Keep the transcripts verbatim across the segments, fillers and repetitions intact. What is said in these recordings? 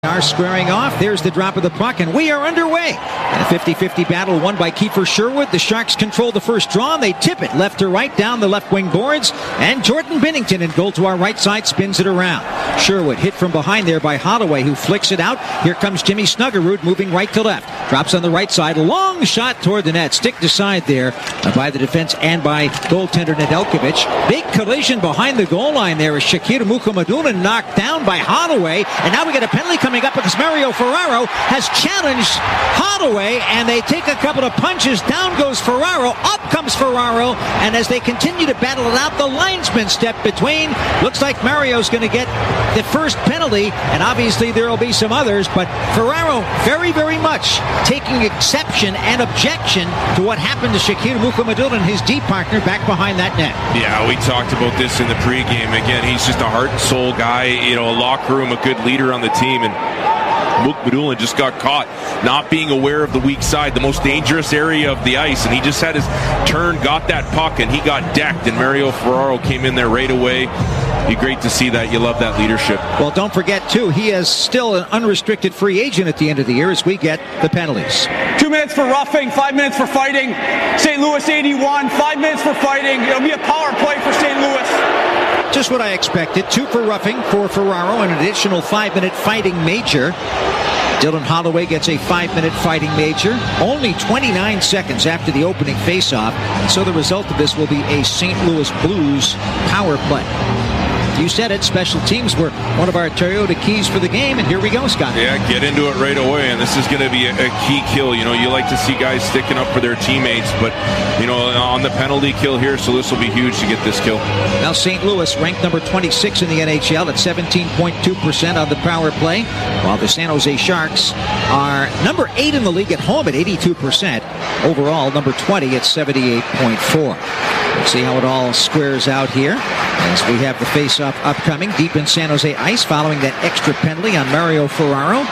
Are squaring off. There's the drop of the puck, and we are underway. In a fifty fifty battle won by Kiefer Sherwood. The Sharks control the first draw, and they tip it left to right down the left wing boards. And Jordan Binnington in goal to our right side spins it around. Sherwood hit from behind there by Holloway, who flicks it out. Here comes Jimmy Snuggerud moving right to left. Drops on the right side. Long shot toward the net. Stick to side there by the defense and by goaltender Nedeljkovic. Big collision behind the goal line there as Shakir Mukhamadullin knocked down by Holloway. And now we get a penalty coming up because Mario Ferraro has challenged Holloway, and they take a couple of punches. Down goes Ferraro, up comes Ferraro, and as they continue to battle it out, the linesmen step between. Looks like Mario's going to get the first penalty, and obviously there will be some others, but Ferraro very, very much taking exception and objection to what happened to Shakir Mukhamadullin, his D partner, back behind that net. Yeah, we talked about this in the pregame. Again, he's just a heart and soul guy, you know, a locker room, a good leader on the team, and Mukhamadullin just got caught not being aware of the weak side, the most dangerous area of the ice, and he just had his turn, got that puck, and he got decked, and Mario Ferraro came in there right away. Be great to see that. You love that leadership. Well, don't forget, too, he is still an unrestricted free agent at the end of the year as we get the penalties. Two minutes for roughing, five minutes for fighting. Saint Louis eighty-one, five minutes for fighting. It'll be a power play for Saint Louis. Just what I expected. Two for roughing for Ferraro, an additional five-minute fighting major. Dylan Holloway gets a five-minute fighting major, only twenty-nine seconds after the opening faceoff. And so the result of this will be a Saint Louis Blues power play. You said it, special teams were one of our Toyota keys for the game, and here we go, Scott. Yeah, get into it right away, and this is going to be a, a key kill. You know, you like to see guys sticking up for their teammates, but, you know, on the penalty kill here, so this will be huge to get this kill. Now, Saint Louis ranked number twenty-six in the N H L at seventeen point two percent on the power play, while the San Jose Sharks are number eight in the league at home at eighty-two percent. Overall, number twenty at seventy-eight point four. We'll see how it all squares out here as we have the face-off upcoming deep in San Jose ice following that extra penalty on Mario Ferraro.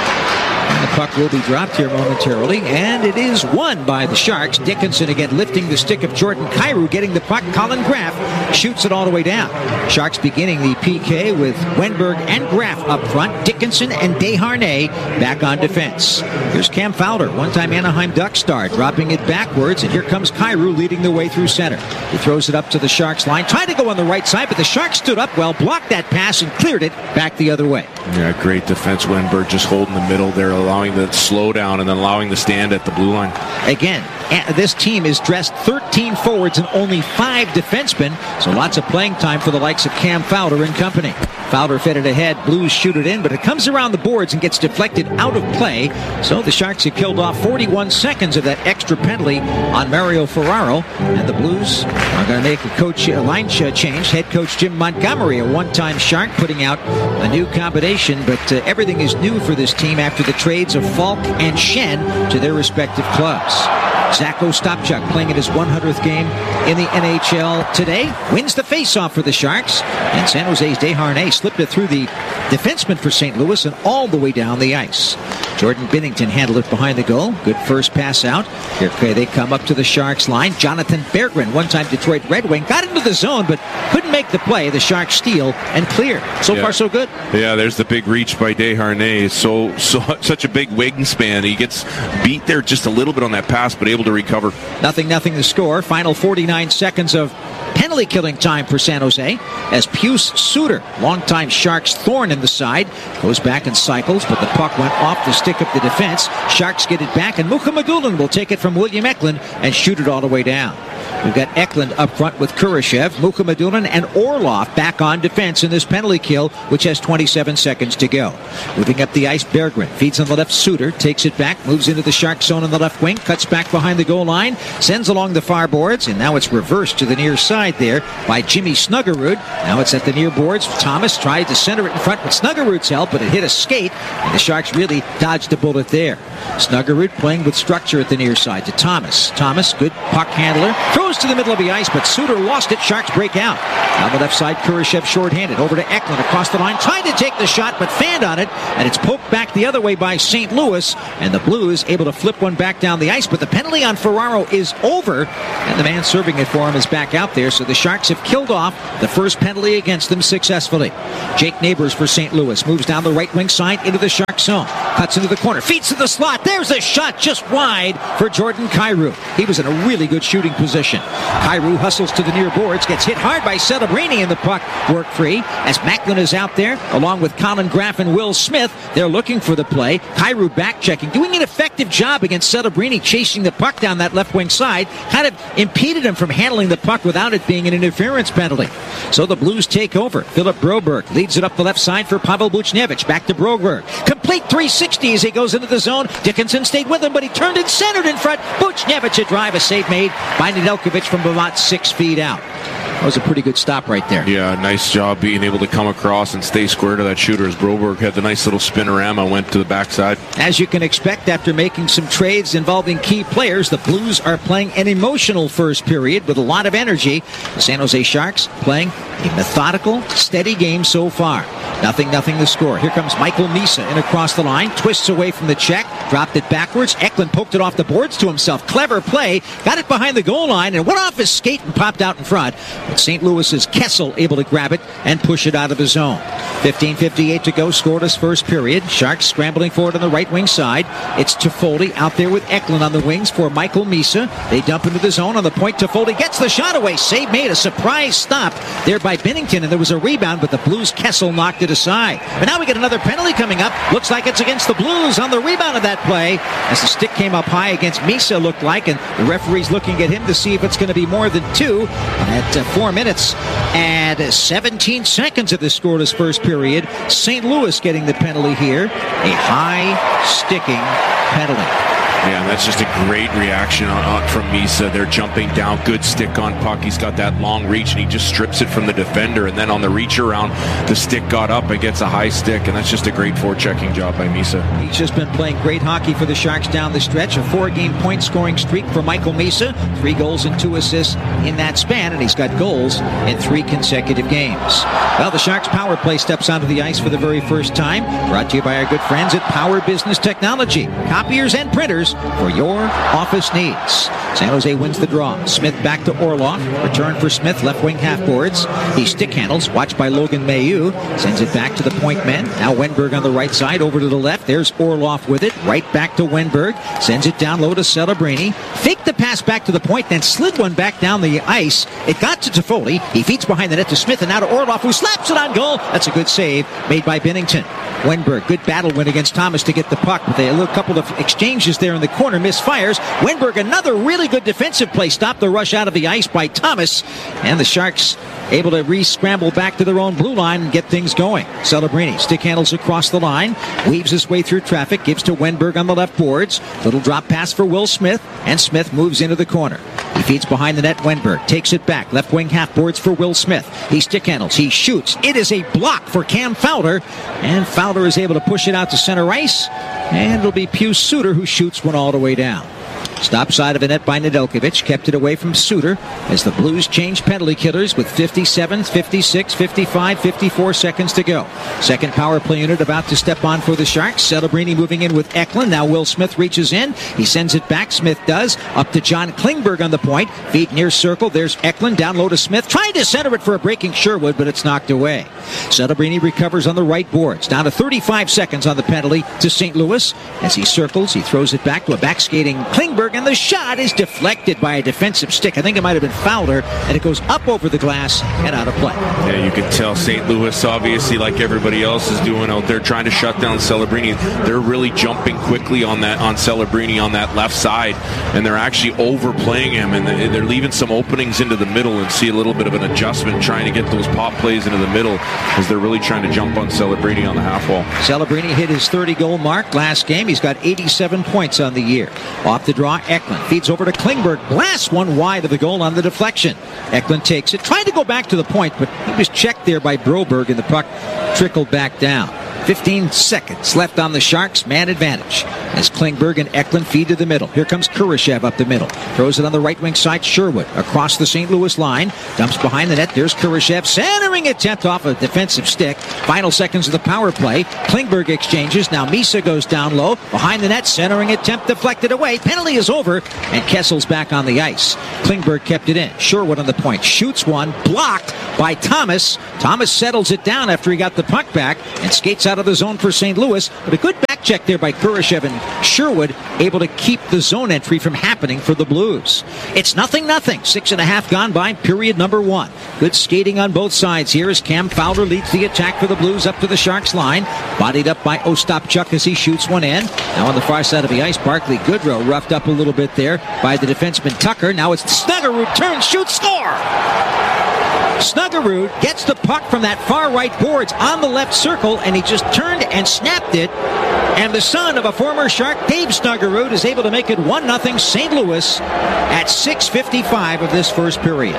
And the puck will be dropped here momentarily, and it is won by the Sharks. Dickinson again lifting the stick of Jordan Kyrou, getting the puck. Colin Graf shoots it all the way down. Sharks beginning the P K with Wenberg and Graf up front. Dickinson and Desharnais back on defense. Here's Cam Fowler, one-time Anaheim Duck star, dropping it backwards, and here comes Kyrou leading the way through center. He throws it up to the Sharks line, tried to go on the right side, but the Sharks stood up well, blocked that pass, and cleared it back the other way. Yeah, great defense. Wenberg just holding the middle there, allowing the slow down and then allowing the stand at the blue line. Again, this team is dressed thirteen forwards and only five defensemen, so lots of playing time for the likes of Cam Fowler and company. Fowler fed it ahead, Blues shoot it in, but it comes around the boards and gets deflected out of play. So the Sharks have killed off forty-one seconds of that extra penalty on Mario Ferraro, and the Blues are going to make a coach a line change. Head coach Jim Montgomery, a one-time Shark, putting out a new combination, but uh, everything is new for this team after the trades of Falk and Shen to their respective clubs. Zach Ostapchuk playing in his one hundredth game in the N H L today. Wins the faceoff for the Sharks. And San Jose's Desharnais slipped it through the defenseman for Saint Louis and all the way down the ice. Jordan Binnington handled it behind the goal. Good first pass out. Here they come up to the Sharks line. Jonathan Berggren, one-time Detroit Red Wing, got into the zone but couldn't make the play. The Sharks steal and clear. So yeah. far, so good. Yeah, there's the big reach by Desharnais. So, so such a big wingspan. He gets beat there just a little bit on that pass, but able to recover. Nothing, nothing to score. Final forty-nine seconds of penalty killing time for San Jose as Pius Suter, longtime Sharks thorn in the side, goes back and cycles, but the puck went off the stick of the defense. Sharks get it back, and Mukhamadullin will take it from William Eklund and shoot it all the way down. We've got Eklund up front with Kurashev, Mukhamadullin, and Orlov back on defense in this penalty kill, which has twenty-seven seconds to go. Moving up the ice, Berggren feeds on the left. Suter takes it back, moves into the Shark zone on the left wing, cuts back behind the goal line, sends along the far boards, and now it's reversed to the near side there by Jimmy Snuggerud. Now it's at the near boards. Thomas tried to center it in front with Snuggerud's help, but it hit a skate, and the Sharks really dodged a bullet there. Snuggerud playing with structure at the near side to Thomas. Thomas, good puck handler, throws to the middle of the ice, but Suter lost it. Sharks break out. On the left side, Kurashev shorthanded. Over to Eklund across the line. Tried to take the shot, but fanned on it, and it's poked back the other way by Saint Louis, and the Blues able to flip one back down the ice, but the penalty on Ferraro is over, and the man serving it for him is back out there. So So the Sharks have killed off the first penalty against them successfully. Jake Neighbors for Saint Louis moves down the right wing side into the Shark zone. Cuts into the corner. Feeds to the slot. There's a shot just wide for Jordan Kyrou. He was in a really good shooting position. Kyrou hustles to the near boards. Gets hit hard by Celebrini, and the puck worked free. As Macklin is out there, along with Colin Graff and Will Smith, they're looking for the play. Kyrou back checking. Doing an effective job against Celebrini, chasing the puck down that left wing side. Kind of impeded him from handling the puck without it being an interference penalty. So the Blues take over. Philip Broberg leads it up the left side for Pavel Buchnevich. Back to Broberg. Complete three sixty as he goes into the zone. Dickinson stayed with him, but he turned and centered in front. Buchnevich, a drive, a save made by Nedeljkovic from about six feet out. That was a pretty good stop right there. Yeah, nice job being able to come across and stay square to that shooter as Broberg had the nice little spinorama, went to the backside. As you can expect, after making some trades involving key players, the Blues are playing an emotional first period with a lot of energy. The San Jose Sharks playing a methodical, steady game so far. Nothing, nothing to score. Here comes Michael Misa in across the line, twists away from the check, dropped it backwards. Eklund poked it off the boards to himself. Clever play, got it behind the goal line, and went off his skate and popped out in front. But Saint Louis's Kessel able to grab it and push it out of his zone. fifteen fifty-eight to go, scored his first period. Sharks scrambling forward on the right wing side. It's Toffoli out there with Eklund on the wings for Michael Misa. They dump into the zone on the point. Toffoli gets the shot away. Save made. A surprise stop there by Binnington, and there was a rebound, but the Blues' Kessel knocked it aside. But now we get another penalty coming up. Looks like it's against the Blues on the rebound of that play, as the stick came up high against Misa, looked like, and the referee's looking at him to see if it's going to be more than two. And at uh, four minutes and seventeen seconds of the scoreless first period, Saint Louis getting the penalty here. A high sticking penalty. Yeah, that's just a great reaction on, on, from Misa. They're jumping down, good stick on puck. He's got that long reach, and he just strips it from the defender. And then on the reach around, the stick got up and gets a high stick, and that's just a great forechecking job by Misa. He's just been playing great hockey for the Sharks down the stretch. A four-game point-scoring streak for Michael Misa. Three goals and two assists in that span, and he's got goals in three consecutive games. Well, the Sharks power play steps onto the ice for the very first time. Brought to you by our good friends at Power Business Technology. Copiers and printers for your office needs. San Jose wins the draw. Smith back to Orlov. Return for Smith, left wing half boards. He stick handles, watched by Logan Mailloux. Sends it back to the point men. Now Wenberg on the right side, over to the left. There's Orlov with it. Right back to Wenberg. Sends it down low to Celebrini. Faked the pass back to the point, then slid one back down the ice. It got to Toffoli. He feeds behind the net to Smith, and now to Orlov, who slaps it on goal. That's a good save made by Binnington. Wenberg, good battle win against Thomas to get the puck, but they, a little couple of exchanges there in the corner, misfires. Wenberg, another really good defensive play, stopped the rush out of the ice by Thomas, and the Sharks able to re-scramble back to their own blue line and get things going. Celebrini stick handles across the line, weaves his way through traffic, gives to Wenberg on the left boards. Little drop pass for Will Smith, and Smith moves into the corner. He feeds behind the net. Wenberg takes it back. Left wing half boards for Will Smith. He stick handles. He shoots. It is a block for Cam Fowler, and Fowler is able to push it out to center ice, and it'll be Pius Suter who shoots one all the way down. Stop side of the net by Nedeljkovic. Kept it away from Suter as the Blues change penalty killers with fifty-seven, fifty-six, fifty-five, fifty-four seconds to go. Second power play unit about to step on for the Sharks. Celebrini moving in with Eklund. Now Will Smith reaches in. He sends it back. Smith does. Up to John Klingberg on the point. Feet near circle. There's Eklund. Down low to Smith. Trying to center it for a breaking Sherwood, but it's knocked away. Celebrini recovers on the right boards. Down to thirty-five seconds on the penalty to Saint Louis. As he circles, he throws it back to a back-skating Klingberg, and the shot is deflected by a defensive stick. I think it might have been Fowler, and it goes up over the glass and out of play. Yeah, you can tell Saint Louis, obviously, like everybody else is doing out there, trying to shut down Celebrini. They're really jumping quickly on that on Celebrini on that left side, and they're actually overplaying him, and they're leaving some openings into the middle, and see a little bit of an adjustment, trying to get those pop plays into the middle, as they're really trying to jump on Celebrini on the half wall. Celebrini hit his thirty-goal mark last game. He's got eighty-seven points on the year. Off the draw, Eklund feeds over to Klingberg. Blasts one wide of the goal on the deflection. Eklund takes it. Tried to go back to the point, but he was checked there by Broberg, and the puck trickled back down. fifteen seconds left on the Sharks. Man advantage. as Klingberg and Eklund feed to the middle. Here comes Kurashev up the middle. Throws it on the right wing side. Sherwood across the Saint Louis line. Dumps behind the net. There's Kurashev. Centering attempt off a defensive stick. Final seconds of the power play. Klingberg exchanges. Now Misa goes down low. Behind the net. Centering attempt deflected away. Penalty is over. And Kessel's back on the ice. Klingberg kept it in. Sherwood on the point. Shoots one. Blocked by Thomas. Thomas settles it down after he got the puck back and skates out of the zone for Saint Louis. But a good back check there by Kurashev, and Sherwood able to keep the zone entry from happening for the Blues. It's nothing nothing. Six and a half gone by, period number one. Good skating on both sides here as Cam Fowler leads the attack for the Blues up to the Sharks line. Bodied up by Ostapchuk as he shoots one in. Now on the far side of the ice, Barclay Goodrow roughed up a little bit there by the defenseman Tucker. Now it's Snuggerud, turns, shoots, score! Snuggerud gets the puck from that far right boards on the left circle, and he just turned and snapped it. And the son of a former Shark, Dave Snuggerud, is able to make it one nothing Saint Louis at six fifty-five of this first period.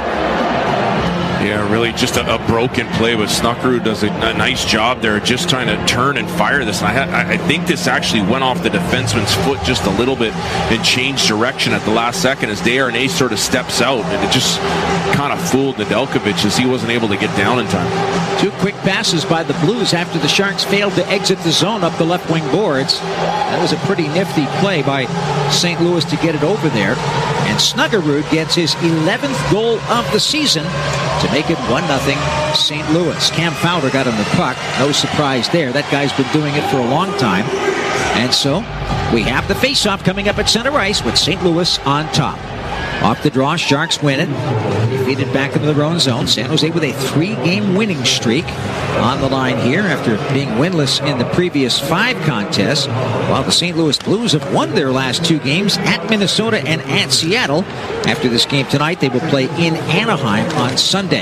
Yeah, really just a, a broken play, but Snuggerud does a, a nice job there just trying to turn and fire this. I, I, I think this actually went off the defenseman's foot just a little bit and changed direction at the last second as Desharnais sort of steps out, and it just kind of fooled Nedeljkovic as he wasn't able to get down in time. Two quick passes by the Blues after the Sharks failed to exit the zone up the left wing boards. That was a pretty nifty play by Saint Louis to get it over there. And Snuggerud gets his eleventh goal of the season to make it one nothing Saint Louis. Cam Fowler got him the puck. No surprise there. That guy's been doing it for a long time. And so we have the face-off coming up at center ice with Saint Louis on top. Off the draw, Sharks win it. Defeated back into their own zone. San Jose with a three-game winning streak on the line here after being winless in the previous five contests. While the Saint Louis Blues have won their last two games at Minnesota and at Seattle. After this game tonight, they will play in Anaheim on Sunday.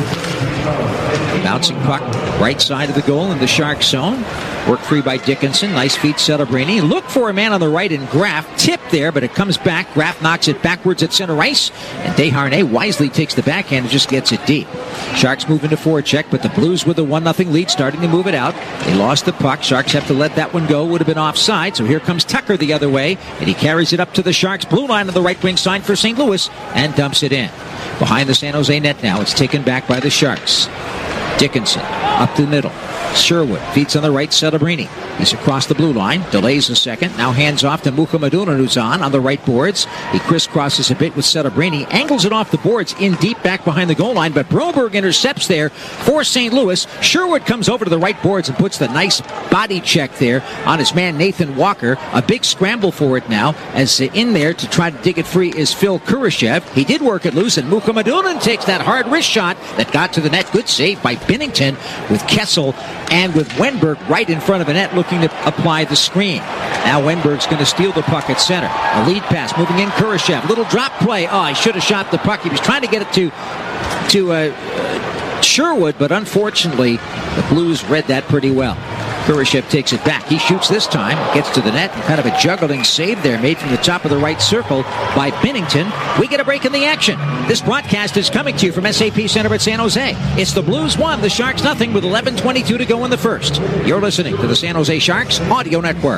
Bouncing puck right side of the goal in the Sharks zone. Work free by Dickinson. Nice feed, Celebrini. Look for a man on the right in Graff. Tip there, but it comes back. Graff knocks it backwards at center ice. And Desharnais wisely takes the backhand and just gets it deep. Sharks move into forecheck, but the Blues with a one nothing lead starting to move it out. They lost the puck. Sharks have to let that one go. Would have been offside. So here comes Tucker the other way. And he carries it up to the Sharks blue line on the right wing side for Saint Louis and dumps it in. Behind the San Jose net now. It's taken back by the Sharks. Dickinson up the middle. Sherwood feeds on the right, Celebrini. He's across the blue line, delays a second, now hands off to Mukhamadullin, who's on, on the right boards. He crisscrosses a bit with Celebrini, angles it off the boards in deep back behind the goal line, but Broberg intercepts there for Saint Louis. Sherwood comes over to the right boards and puts the nice body check there on his man Nathan Walker. A big scramble for it now, as in there to try to dig it free is Phil Kurashev. He did work it loose, and Mukhamadullin takes that hard wrist shot that got to the net. Good save by Binnington with Kessel and with Wenberg right in front of the net looking to apply the screen. Now Wenberg's going to steal the puck at center. A lead pass moving in Kurashev. Little drop play. Oh, he should have shot the puck. He was trying to get it to to uh, Sherwood, but unfortunately the Blues read that pretty well. Kurashev takes it back. He shoots this time, gets to the net, and kind of a juggling save there made from the top of the right circle by Binnington. We get a break in the action. This broadcast is coming to you from S A P Center at San Jose. It's the Blues one, the Sharks nothing with eleven twenty-two to go in the first. You're listening to the San Jose Sharks Audio Network.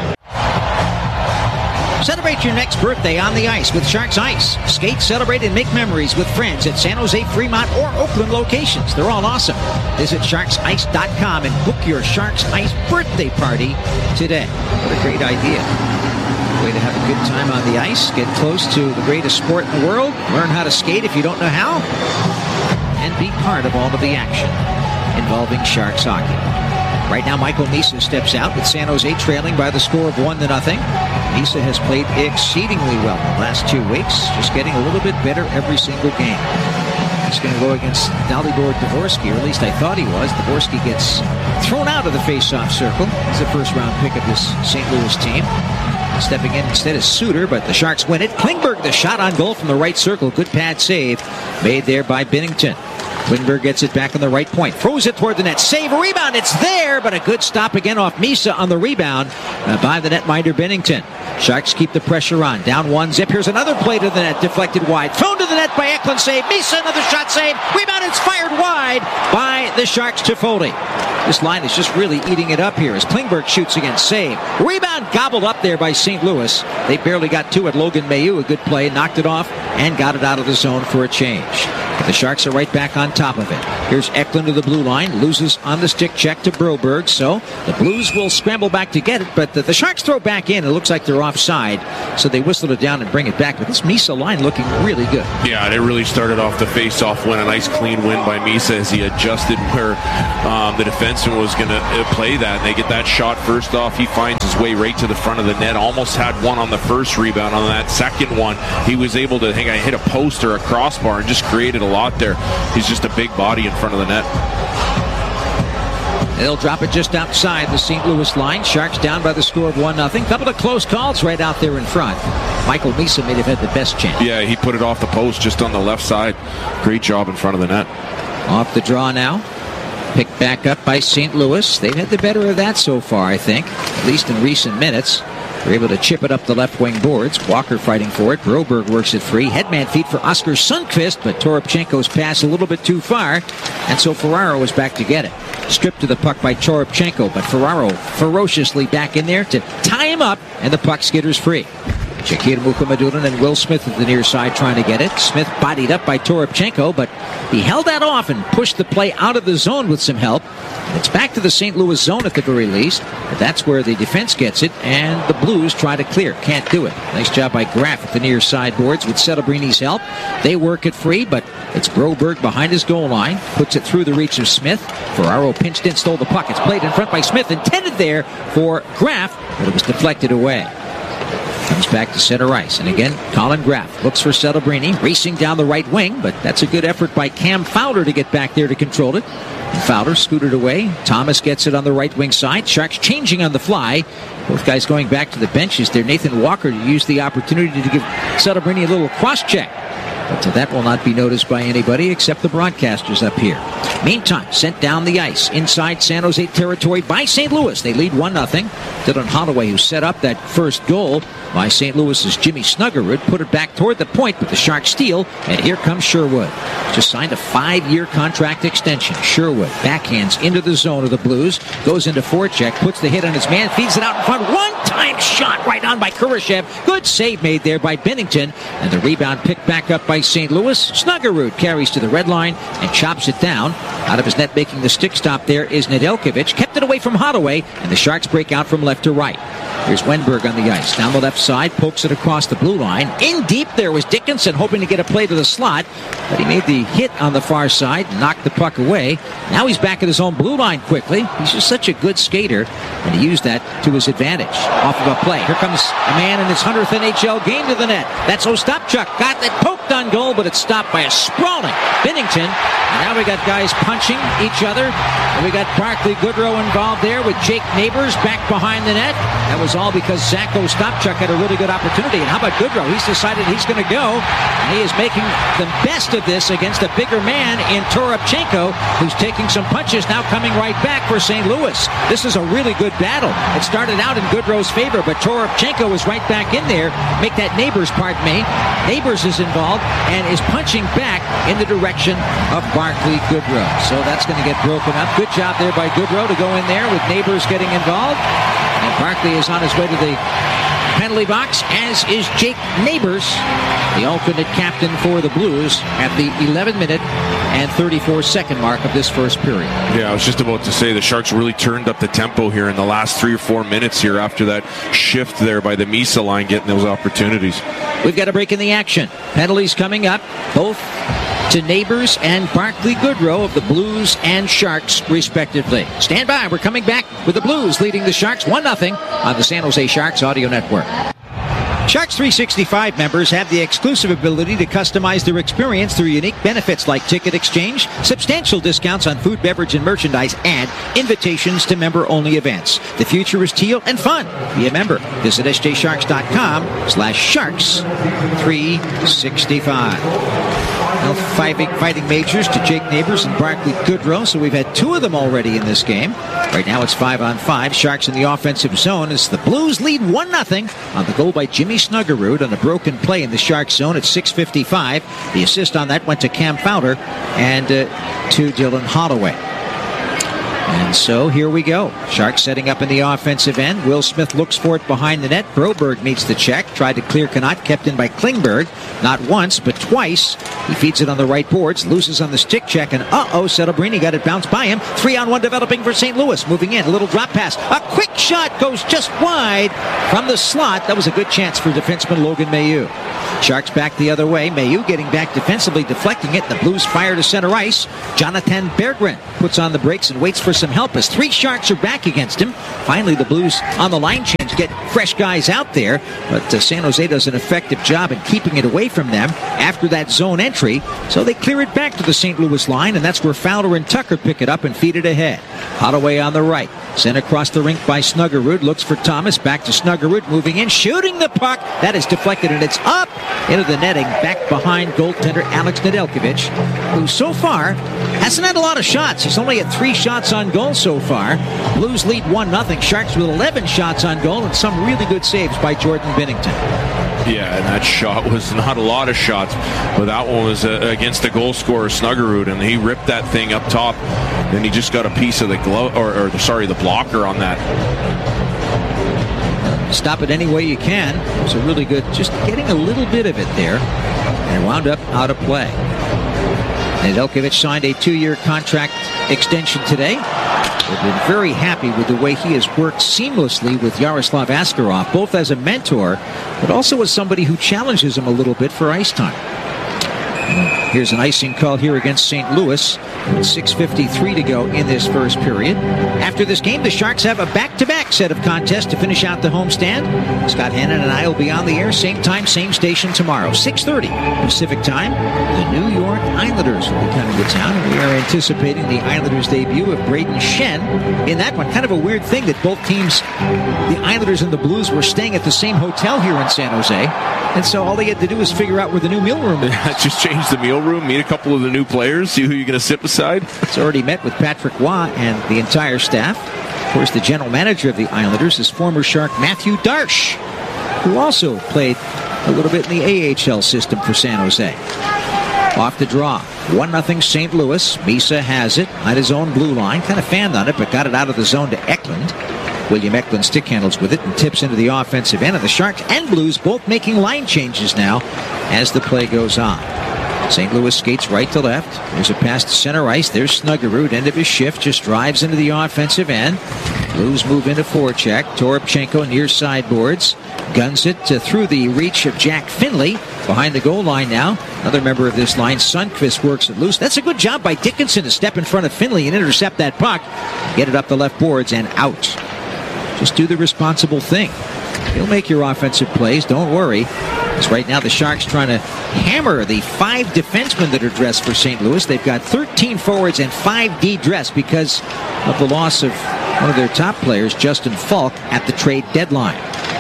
Celebrate your next birthday on the ice with Sharks Ice. Skate, celebrate, and make memories with friends at San Jose, Fremont, or Oakland locations. They're all awesome. Visit sharks ice dot com and book your Sharks Ice birthday party today. What a great idea. Way to have a good time on the ice. Get close to the greatest sport in the world. Learn how to skate if you don't know how. And be part of all of the action involving Sharks hockey. Right now, Michael Misa steps out with San Jose trailing by the score of one to nothing. Misa has played exceedingly well the last two weeks, just getting a little bit better every single game. He's going to go against Dalibor Dvorsky, or at least I thought he was. Dvorsky gets thrown out of the face-off circle. He's the first-round pick of this Saint Louis team. Stepping in instead is Suter, but the Sharks win it. Klingberg, the shot on goal from the right circle. Good pad save made there by Binnington. Klingberg gets it back on the right point. Throws it toward the net. Save, a rebound. It's there, but a good stop again off Misa on the rebound uh, by the netminder Binnington. Sharks keep the pressure on. Down one zip. Here's another play to the net. Deflected wide. Thrown to the net by Eklund. Save. Misa, another shot save. Rebound. It's fired wide by the Sharks to Foley. This line is just really eating it up here as Klingberg shoots again. Save. Rebound gobbled up there by Saint Louis. They barely got to it. Logan Mailloux, a good play, knocked it off and got it out of the zone for a change. But the Sharks are right back on top of it. Here's Eklund to the blue line. Loses on the stick check to Broberg. So the Blues will scramble back to get it. But the, the Sharks throw back in. It looks like they're offside. So they whistle it down and bring it back. But this Misa line looking really good. Yeah, it really started off the face-off win. A nice clean win by Misa as he adjusted where um, the defenseman was going to uh, play that. And they get that shot first off. He finds his way right to the front of the net. Almost had one on the first rebound. On that second one, he was able to I think I hit a post or a crossbar and just created a lot there. He's just a big body in front of the net. They'll drop it just outside the Saint Louis line. Sharks down by the score of one nothing. Couple of close calls right out there in front. Michael Misa may have had the best chance. Yeah, he put it off the post just on the left side. Great job in front of the net. Off the draw now. Picked back up by Saint Louis. They've had the better of that so far, I think, at least in recent minutes. They're able to chip it up the left wing boards. Walker fighting for it. Broberg works it free. Headman feed for Oscar Sundqvist, but Toropchenko's pass a little bit too far, and so Ferraro was back to get it. Stripped to the puck by Toropchenko, but Ferraro ferociously back in there to tie him up, and the puck skitters free. Shakir Mukhamadullin and Will Smith at the near side trying to get it. Smith bodied up by Toropchenko, but he held that off and pushed the play out of the zone with some help. It's back to the Saint Louis zone at the very least, but that's where the defense gets it, and the Blues try to clear. Can't do it. Nice job by Graf at the near sideboards with Celebrini help. They work it free, but it's Broberg behind his goal line. Puts it through the reach of Smith. Ferraro pinched in, stole the puck. It's played in front by Smith, intended there for Graf, but it was deflected away. Comes back to center ice. And again, Colin Graf looks for Celebrini, racing down the right wing, but that's a good effort by Cam Fowler to get back there to control it. And Fowler scooted away. Thomas gets it on the right wing side. Sharks changing on the fly. Both guys going back to the benches there. Nathan Walker used the opportunity to give Celebrini a little cross-check. But that will not be noticed by anybody except the broadcasters up here. Meantime, sent down the ice inside San Jose territory by Saint Louis. They lead one nothing. Dylan Holloway, who set up that first goal by Saint Louis's Jimmy Snuggerud, put it back toward the point, but the Sharks steal, and here comes Sherwood. Just signed a five-year contract extension. Sherwood backhands into the zone of the Blues, goes into forecheck, puts the hit on his man, feeds it out in front. One-time shot right on by Kurashev. Good save made there by Bennington, and the rebound picked back up by Saint Louis. Snuggerud carries to the red line and chops it down. Out of his net, making the stick stop there is Nedeljkovic. Kept it away from Holloway, and the Sharks break out from left to right. Here's Wenberg on the ice. Down the left side, pokes it across the blue line. In deep there was Dickinson, hoping to get a play to the slot, but he made the hit on the far side, knocked the puck away. Now he's back at his own blue line quickly. He's just such a good skater, and he used that to his advantage. Off of a play. Here comes a man in his hundredth N H L game to the net. That's Ostapchuk. Got that poked on goal, but it's stopped by a sprawling Bennington. And now we got guys punching each other. And we got Barclay Goodrow involved there with Jake Neighbors back behind the net. That was all because Zach Ostapchuk had a really good opportunity. And how about Goodrow? He's decided he's going to go. And he is making the best of this against a bigger man in Toropchenko, who's taking some punches, now coming right back for Saint Louis. This is a really good battle. It started out in Goodrow's favor, but Toropchenko is right back in there. Make that Neighbors part, me. Neighbors is involved and is punching back in the direction of Barclay Goodrow. So that's going to get broken up. Good job there by Goodrow to go in there with Neighbors getting involved. And Barclay is on his way to the penalty box, as is Jake Neighbors, the alternate captain for the Blues, at the eleven minute and thirty-four second mark of this first period. Yeah, I was just about to say the Sharks really turned up the tempo here in the last three or four minutes here after that shift there by the Misa line getting those opportunities. We've got a break in the action. Penalties coming up, both to Neighbors and Barclay Goodrow of the Blues and Sharks, respectively. Stand by. We're coming back with the Blues leading the Sharks one nothing on the San Jose Sharks Audio Network. Sharks three sixty-five members have the exclusive ability to customize their experience through unique benefits like ticket exchange, substantial discounts on food, beverage, and merchandise, and invitations to member-only events. The future is teal and fun. Be a member. Visit S J Sharks dot com slash sharks three sixty-five. Well, fighting, fighting majors to Jake Neighbors and Barclay Goodrow, so we've had two of them already in this game. Right now it's five on five. Sharks in the offensive zone as the Blues lead one nothing on the goal by Jimmy Snuggerud on a broken play in the Sharks zone at six fifty-five. The assist on that went to Cam Fowler and uh, to Dylan Holloway. And so here we go. Sharks setting up in the offensive end. Will Smith looks for it behind the net. Broberg meets the check. Tried to clear Connaught. Kept in by Klingberg. Not once, but twice. He feeds it on the right boards. Loses on the stick check. And uh-oh, Celebrini got it bounced by him. Three on one developing for Saint Louis. Moving in. A little drop pass. A quick shot goes just wide from the slot. That was a good chance for defenseman Logan Mailloux. Sharks back the other way. Mailloux getting back defensively, deflecting it. The Blues fire to center ice. Jonathan Berggren puts on the brakes and waits for some help as three Sharks are back against him. Finally, the Blues on the line change get fresh guys out there, but uh, San Jose does an effective job in keeping it away from them after that zone entry, so they clear it back to the Saint Louis line, and that's where Fowler and Tucker pick it up and feed it ahead. Holloway on the right, sent across the rink by Snuggerud, looks for Thomas, back to Snuggerud, moving in, shooting the puck, that is deflected, and it's up into the netting, back behind goaltender Alex Nedeljkovic, who so far hasn't had a lot of shots. He's only had three shots on goal so far. Blues lead one nothing. Sharks with eleven shots on goal and some really good saves by Jordan Binnington. Yeah, and that shot was not a lot of shots, but that one was uh, against the goal scorer Snuggerud, and he ripped that thing up top. Then he just got a piece of the glove, or, or sorry, the blocker on that. Stop it any way you can. It was a really good, just getting a little bit of it there, and wound up out of play. Nedeljkovic signed a two-year contract extension today. They've been very happy with the way he has worked seamlessly with Yaroslav Askarov, both as a mentor, but also as somebody who challenges him a little bit for ice time. Here's an icing call here against Saint Louis. six fifty-three to go in this first period. After this game, the Sharks have a back-to-back set of contests to finish out the homestand. Scott Hannon and I will be on the air, same time, same station tomorrow, six thirty Pacific time. The New York Islanders will be coming to town, and we are anticipating the Islanders' debut of Braden Shen in that one. Kind of a weird thing that both teams, the Islanders and the Blues, were staying at the same hotel here in San Jose, and so all they had to do was figure out where the new meal room is. Just change the meal room, meet a couple of the new players, see who you're going to sit beside. It's already met with Patrick Waugh and the entire staff. Of course, the general manager of the Islanders is former Shark Matthew Darsh, who also played a little bit in the A H L system for San Jose. Off the draw, one nothing Saint Louis. Misa has it at his own blue line, kind of fanned on it, but got it out of the zone to Eklund. William Eklund stick handles with it and tips into the offensive end, and the Sharks and Blues both making line changes now as the play goes on. Saint Louis skates right to left. There's a pass to center ice. There's Snuggerud, end of his shift, just drives into the offensive end. Blues move into forecheck. Toropchenko near sideboards. Guns it to through the reach of Jack Finley. Behind the goal line now. Another member of this line, Sundqvist, works it loose. That's a good job by Dickinson to step in front of Finley and intercept that puck. Get it up the left boards and out. Just do the responsible thing. He'll make your offensive plays, don't worry. Because right now the Sharks trying to hammer the five defensemen that are dressed for Saint Louis. They've got thirteen forwards and five D dressed because of the loss of one of their top players, Justin Falk, at the trade deadline.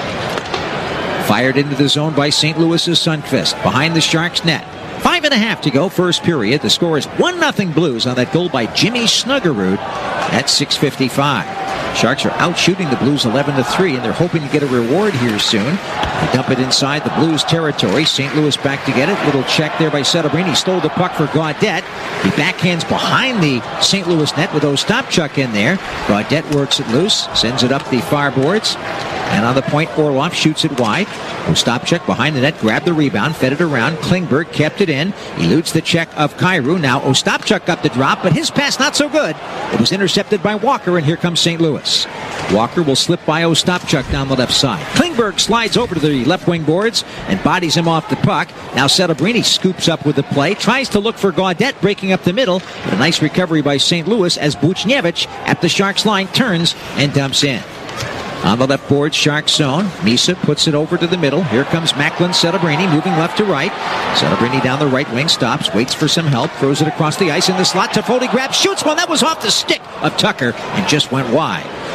Fired into the zone by Saint Louis's Sundqvist. Behind the Sharks net. Five and a half to go, first period. The score is one nothing Blues on that goal by Jimmy Snuggerud at six fifty-five. Sharks are out shooting the Blues eleven to three, and they're hoping to get a reward here soon. They dump it inside the Blues territory. Saint Louis back to get it. Little check there by Celebrini. Stole the puck for Gaudette. He backhands behind the Saint Louis net with Ostapchuk in there. Gaudette works it loose, sends it up the far boards. And on the point, Orlov shoots it wide. Ostapchuk behind the net, grabbed the rebound, fed it around. Klingberg kept it in. Eludes the check of Kyrou. Now Ostapchuk got the drop, but his pass not so good. It was intercepted by Walker, and here comes Saint Louis. Walker will slip by Ostapchuk down the left side. Klingberg slides over to the left wing boards and bodies him off the puck. Now Celebrini scoops up with the play, tries to look for Gaudette breaking up the middle, but a nice recovery by Saint Louis as Buchnevich at the Sharks line turns and dumps in. On the left board, Sharks zone. Misa puts it over to the middle. Here comes Macklin Celebrini moving left to right. Celebrini down the right wing, stops, waits for some help, throws it across the ice in the slot. Toffoli grabs, shoots one. That was off the stick of Tucker and just went wide.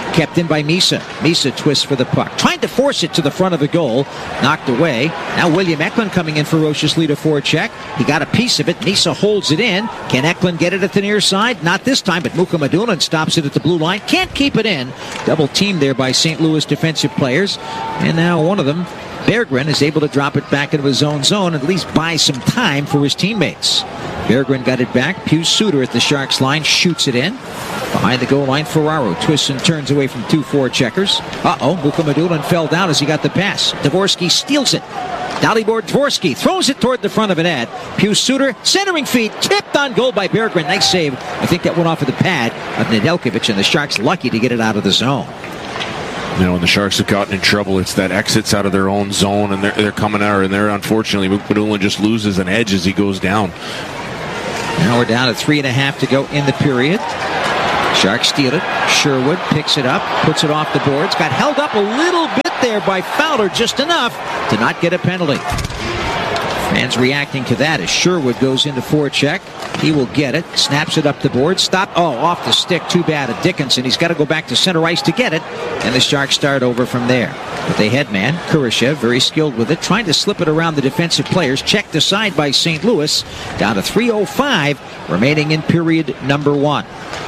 Kept in by Misa. Misa twists for the puck. Trying to force it to the front of the goal. Knocked away. Now William Eklund coming in ferociously to forecheck. He got a piece of it. Misa holds it in. Can Eklund get it at the near side? Not this time, but Mukhamadullin stops it at the blue line. Can't keep it in. Double teamed there by Saint Louis defensive players. And now one of them, Berggren, is able to drop it back into his own zone and at least buy some time for his teammates. Berggren got it back. Pius Suter at the Sharks line shoots it in. Behind the goal line, Ferraro twists and turns away from two forecheckers. Uh-oh, Mukhamadullin fell down as he got the pass. Dvorsky steals it. Dalibor Dvorsky throws it toward the front of an ad. Pius Suter, centering feed, tipped on goal by Berggren. Nice save. I think that went off of the pad of Nedeljkovic, and the Sharks lucky to get it out of the zone. You know, when the Sharks have gotten in trouble, it's that exits out of their own zone, and they're, they're coming out, and they're unfortunately, Mukhamadullin just loses an edge as he goes down. Now we're down to three and a half to go in the period. Sharks steal it. Sherwood picks it up, puts it off the boards. Got held up a little bit there by Fowler, just enough to not get a penalty. Fans reacting to that as Sherwood goes into forecheck. He will get it, snaps it up the board, stop. Oh, off the stick. Too bad at Dickinson. He's got to go back to center ice to get it, and the Sharks start over from there. But the head man, Kurashev, very skilled with it, trying to slip it around the defensive players. Checked aside by Saint Louis. Down to three oh five remaining in period number one.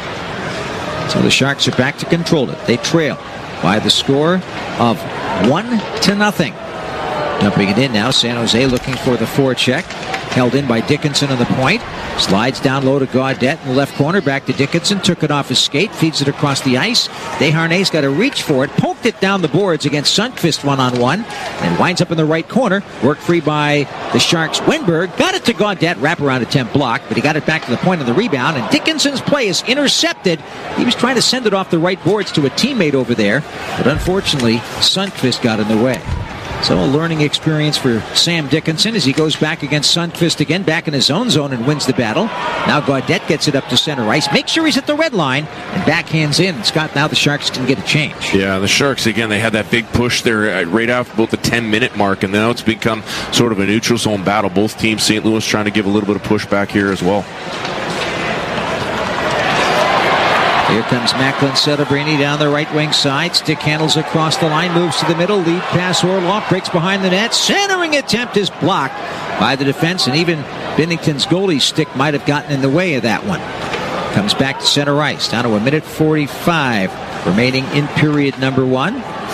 So the Sharks are back to control it. They trail by the score of one to nothing. Dumping it in now. San Jose looking for the forecheck. Held in by Dickinson on the point. Slides down low to Gaudette in the left corner. Back to Dickinson. Took it off his skate. Feeds it across the ice. Desharnais got to reach for it. Poked it down the boards against Sundqvist one-on-one. And winds up in the right corner. Worked free by the Sharks. Wenberg got it to Gaudette. Wraparound attempt blocked. But he got it back to the point of the rebound. And Dickinson's play is intercepted. He was trying to send it off the right boards to a teammate over there. But unfortunately, Sundqvist got in the way. So a learning experience for Sam Dickinson as he goes back against Sundqvist again, back in his own zone, and wins the battle. Now Gaudette gets it up to center ice. Make sure he's at the red line and backhands in. Scott, now the Sharks can get a change. Yeah, the Sharks, again, they had that big push there right after about the ten-minute mark, and now it's become sort of a neutral zone battle. Both teams, Saint Louis trying to give a little bit of pushback here as well. Here comes Macklin Celebrini down the right wing side. Stick handles across the line, moves to the middle. Lead pass Orlov, breaks behind the net. Centering attempt is blocked by the defense, and even Binnington's goalie stick might have gotten in the way of that one. Comes back to center ice. Down to a minute forty-five remaining in period number one.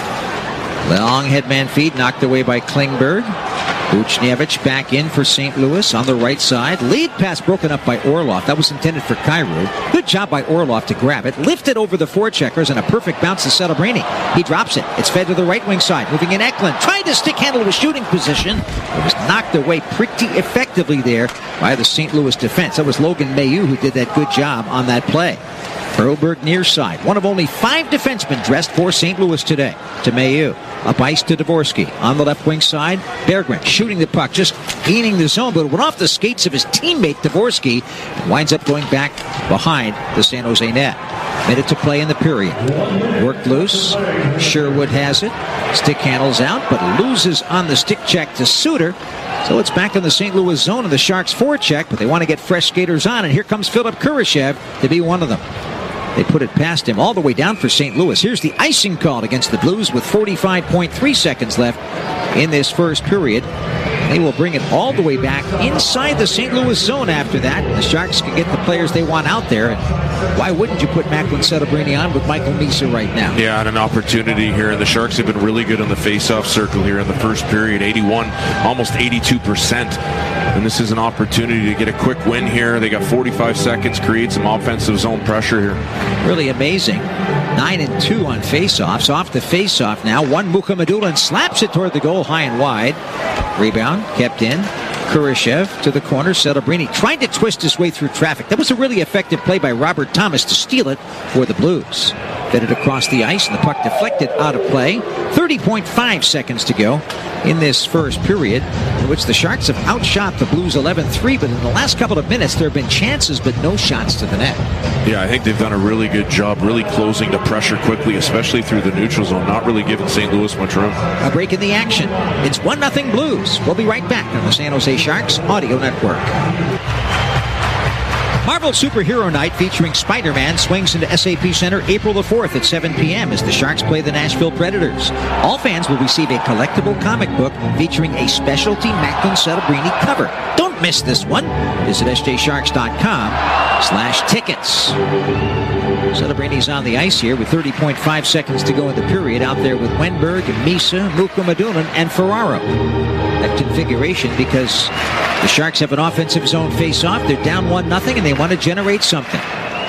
Long headman feed knocked away by Klingberg. Buchnevich back in for Saint Louis on the right side. Lead pass broken up by Orlov. That was intended for Kyrou. Good job by Orlov to grab it. Lifted over the forecheckers and a perfect bounce to Celebrini. He drops it. It's fed to the right wing side. Moving in Eklund. Trying to stick handle to a shooting position. It was knocked away pretty effectively there by the Saint Louis defense. That was Logan Mailloux who did that good job on that play. Broberg near side. One of only five defensemen dressed for Saint Louis today. To Mailloux. Up ice to Dvorsky. On the left wing side, Berggren shooting the puck, just gaining the zone, but it went off the skates of his teammate Dvorsky and winds up going back behind the San Jose net. Minute to play in the period. Worked loose. Sherwood has it. Stick handles out, but loses on the stick check to Suter. So it's back in the Saint Louis zone of the Sharks forecheck, but they want to get fresh skaters on, and here comes Philip Kurashev to be one of them. They put it past him all the way down for Saint Louis. Here's the icing call against the Blues with forty-five point three seconds left in this first period. They will bring it all the way back inside the Saint Louis zone after that. The Sharks can get the players they want out there. And why wouldn't you put Macklin Celebrini on with Michael Misa right now? Yeah, and an opportunity here. And the Sharks have been really good on the face-off circle here in the first period. eighty-one, almost eighty-two percent. And this is an opportunity to get a quick win here. They got forty-five seconds, create some offensive zone pressure here. Really amazing. nine and two on face-offs. Off the face-off now. One Mukhamadullin slaps it toward the goal high and wide. Rebound kept in. Kurashev to the corner. Celebrini trying to twist his way through traffic. That was a really effective play by Robert Thomas to steal it for the Blues. Fed it across the ice, and the puck deflected out of play. thirty point five seconds to go in this first period, in which the Sharks have outshot the Blues eleven three, but in the last couple of minutes there have been chances but no shots to the net. Yeah, I think they've done a really good job really closing the pressure quickly, especially through the neutral zone, not really giving Saint Louis much room. A break in the action. It's one nothing Blues. We'll be right back on the San Jose Sharks Audio Network. Marvel Superhero Night featuring Spider-Man swings into S A P Center April the fourth at seven p.m. as the Sharks play the Nashville Predators. All fans will receive a collectible comic book featuring a specialty Macklin Celebrini cover. Don't miss this one. Visit S J Sharks dot com slash tickets. Celebrini's on the ice here with thirty point five seconds to go in the period. Out there with Wenberg, Misa, Mukhamadullin, and Ferraro. That configuration because the Sharks have an offensive zone face-off. They're down one nothing, and they want to generate something.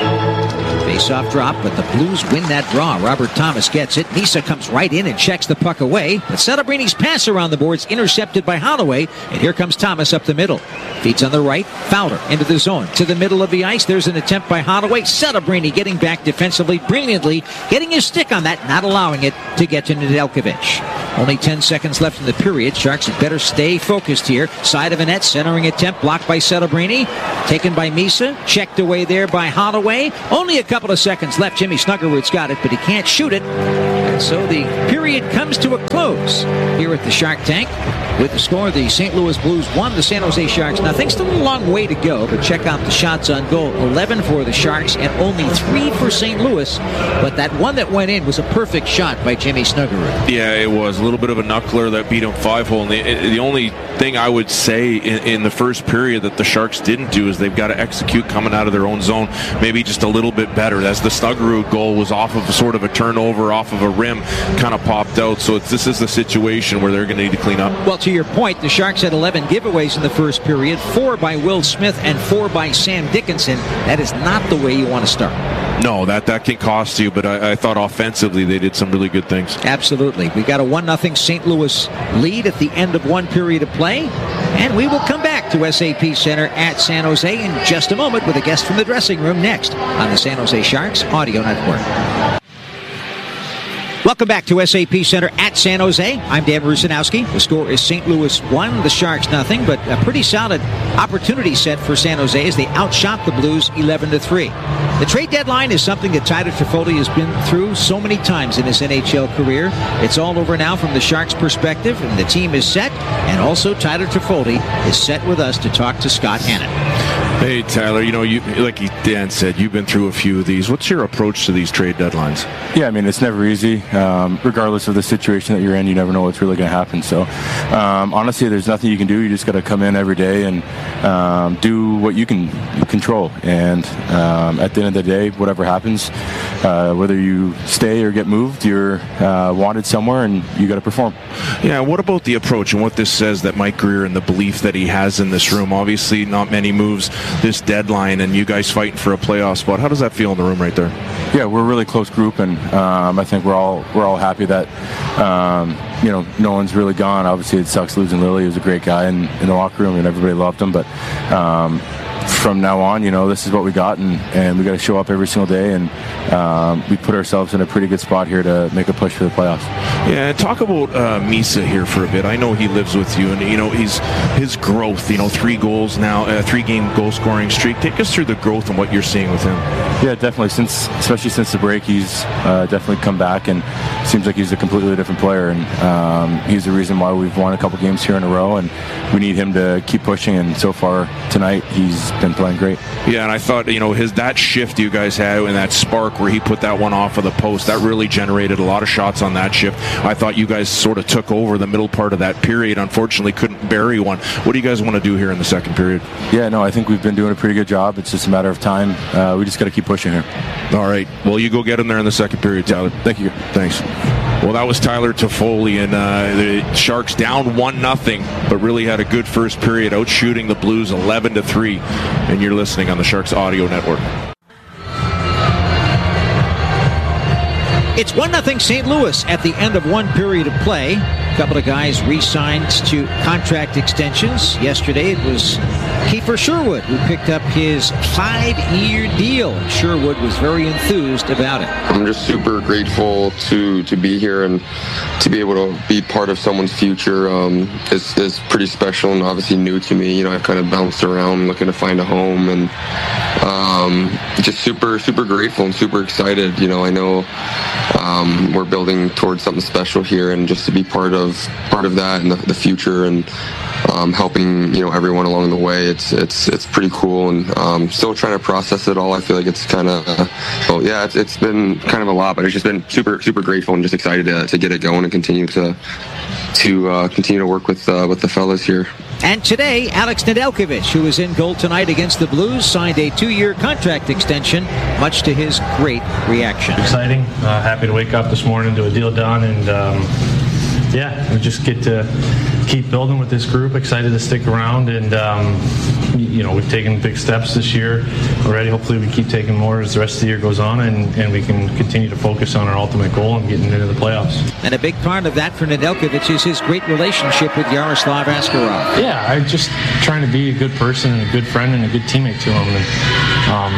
Face-off drop, but the Blues win that draw. Robert Thomas gets it. Misa comes right in and checks the puck away. But Celebrini's pass around the boards intercepted by Holloway, and here comes Thomas up the middle. Feeds on the right. Fowler into the zone. To the middle of the ice. There's an attempt by Holloway. Celebrini getting back defensively brilliantly, getting his stick on that, not allowing it to get to Nedeljkovic. Only ten seconds left in the period. Sharks had better stay focused here. Side of a net, centering attempt, blocked by Celebrini. Taken by Misa. Checked away there by Holloway. Only a couple of seconds left. Jimmy Snuggerwood's got it, but he can't shoot it. And so the period comes to a close here at the Shark Tank. With the score, the Saint Louis Blues won, the San Jose Sharks nothing. Still a long way to go, but check out the shots on goal. eleven for the Sharks and only three for Saint Louis. But that one that went in was a perfect shot by Jimmy Snuggerud. Yeah, it was a little bit of a knuckler that beat him five-hole. And the, the only thing I would say in, in the first period that the Sharks didn't do is they've got to execute coming out of their own zone maybe just a little bit better. As the Snuggerud goal was off of a sort of a turnover, off of a rim, kind of popped out. So it's, this is the situation where they're going to need to clean up. Well, to your point, the Sharks had eleven giveaways in the first period, four by Will Smith and four by Sam Dickinson. That is not the way you want to start. No, that, that can cost you, but I, I thought offensively they did some really good things. Absolutely. We got a one nothing Saint Louis lead at the end of one period of play, and we will come back to S A P Center at San Jose in just a moment with a guest from the dressing room next on the San Jose Sharks Audio Network. Welcome back to S A P Center at San Jose. I'm Dan Rusanowski. The score is Saint Louis one, the Sharks nothing, but a pretty solid opportunity set for San Jose as they outshot the Blues eleven to three. The trade deadline is something that Tyler Toffoli has been through so many times in his N H L career. It's all over now from the Sharks' perspective, and the team is set, and also Tyler Toffoli is set with us to talk to Scott Hannon. Hey, Tyler, you know, you like Dan said, you've been through a few of these. What's your approach to these trade deadlines? Yeah, I mean, it's never easy. Um, regardless of the situation that you're in, you never know what's really going to happen. So, um, honestly, there's nothing you can do. You just got to come in every day and um, do what you can control. And um, at the end of the day, whatever happens, uh, whether you stay or get moved, you're uh, wanted somewhere, and you got to perform. Yeah, what about the approach and what this says that Mike Grier and the belief that he has in this room? Obviously, not many moves this deadline, and you guys fighting for a playoff spot. How does that feel in the room right there? Yeah, we're a really close group, and um, I think we're all we're all happy that um, you know no one's really gone. Obviously, it sucks losing Lily. He was a great guy in, in the locker room, and everybody loved him. But um, from now on, you know, this is what we got, and, and we got to show up every single day, and um, we put ourselves in a pretty good spot here to make a push for the playoffs. Yeah, talk about uh, Misa here for a bit. I know he lives with you, and you know he's his growth. You know, three goals now, uh, three-game goal-scoring streak. Take us through the growth and what you're seeing with him. Yeah, definitely. Since, especially since the break, he's uh, definitely come back, and seems like he's a completely different player. And um, he's the reason why we've won a couple games here in a row, and we need him to keep pushing. And so far tonight, he's been playing great. Yeah, and I thought, you know, his that shift you guys had and that spark where he put that one off of the post, that really generated a lot of shots on that shift. I thought you guys sort of took over the middle part of that period. Unfortunately, couldn't bury one. What do you guys want to do here in the second period? Yeah, no, I think we've been doing a pretty good job. It's just a matter of time. Uh, we just got to keep pushing here. All right. Well, you go get him there in the second period, Tyler. Yeah, thank you. Thanks. Well, that was Tyler Toffoli, and uh, the Sharks down one nothing, but really had a good first period, out shooting the Blues eleven to three. And you're listening on the Sharks Audio Network. It's one nothing Saint Louis at the end of one period of play. A couple of guys re-signed to contract extensions. Yesterday it was Kiefer Sherwood who picked up his five-year deal. Sherwood was very enthused about it. I'm just super grateful to, to be here and to be able to be part of someone's future. Um, is is pretty special and obviously new to me. You know, I've kind of bounced around looking to find a home, and um, just super, super grateful and super excited. You know, I know um, we're building towards something special here, and just to be part of of part of that in the, the future, and um, helping you know everyone along the way. It's it's it's pretty cool, and um, still trying to process it all. I feel like it's kind of uh, well, yeah, it's it's been kind of a lot, but it's just been super super grateful and just excited to, to get it going and continue to to uh, continue to work with uh, with the fellas here. And today, Alex Nedeljkovic, who was in goal tonight against the Blues, signed a two-year contract extension, much to his great reaction. Exciting. Uh, happy to wake up this morning to a deal done, and um, yeah, we just get to keep building with this group. Excited to stick around, and um, you know, we've taken big steps this year already. Hopefully we keep taking more as the rest of the year goes on, and, and we can continue to focus on our ultimate goal and getting into the playoffs. And a big part of that for Nedeljkovic is his great relationship with Yaroslav Askarov. Yeah, I just trying to be a good person and a good friend and a good teammate to him. And, um,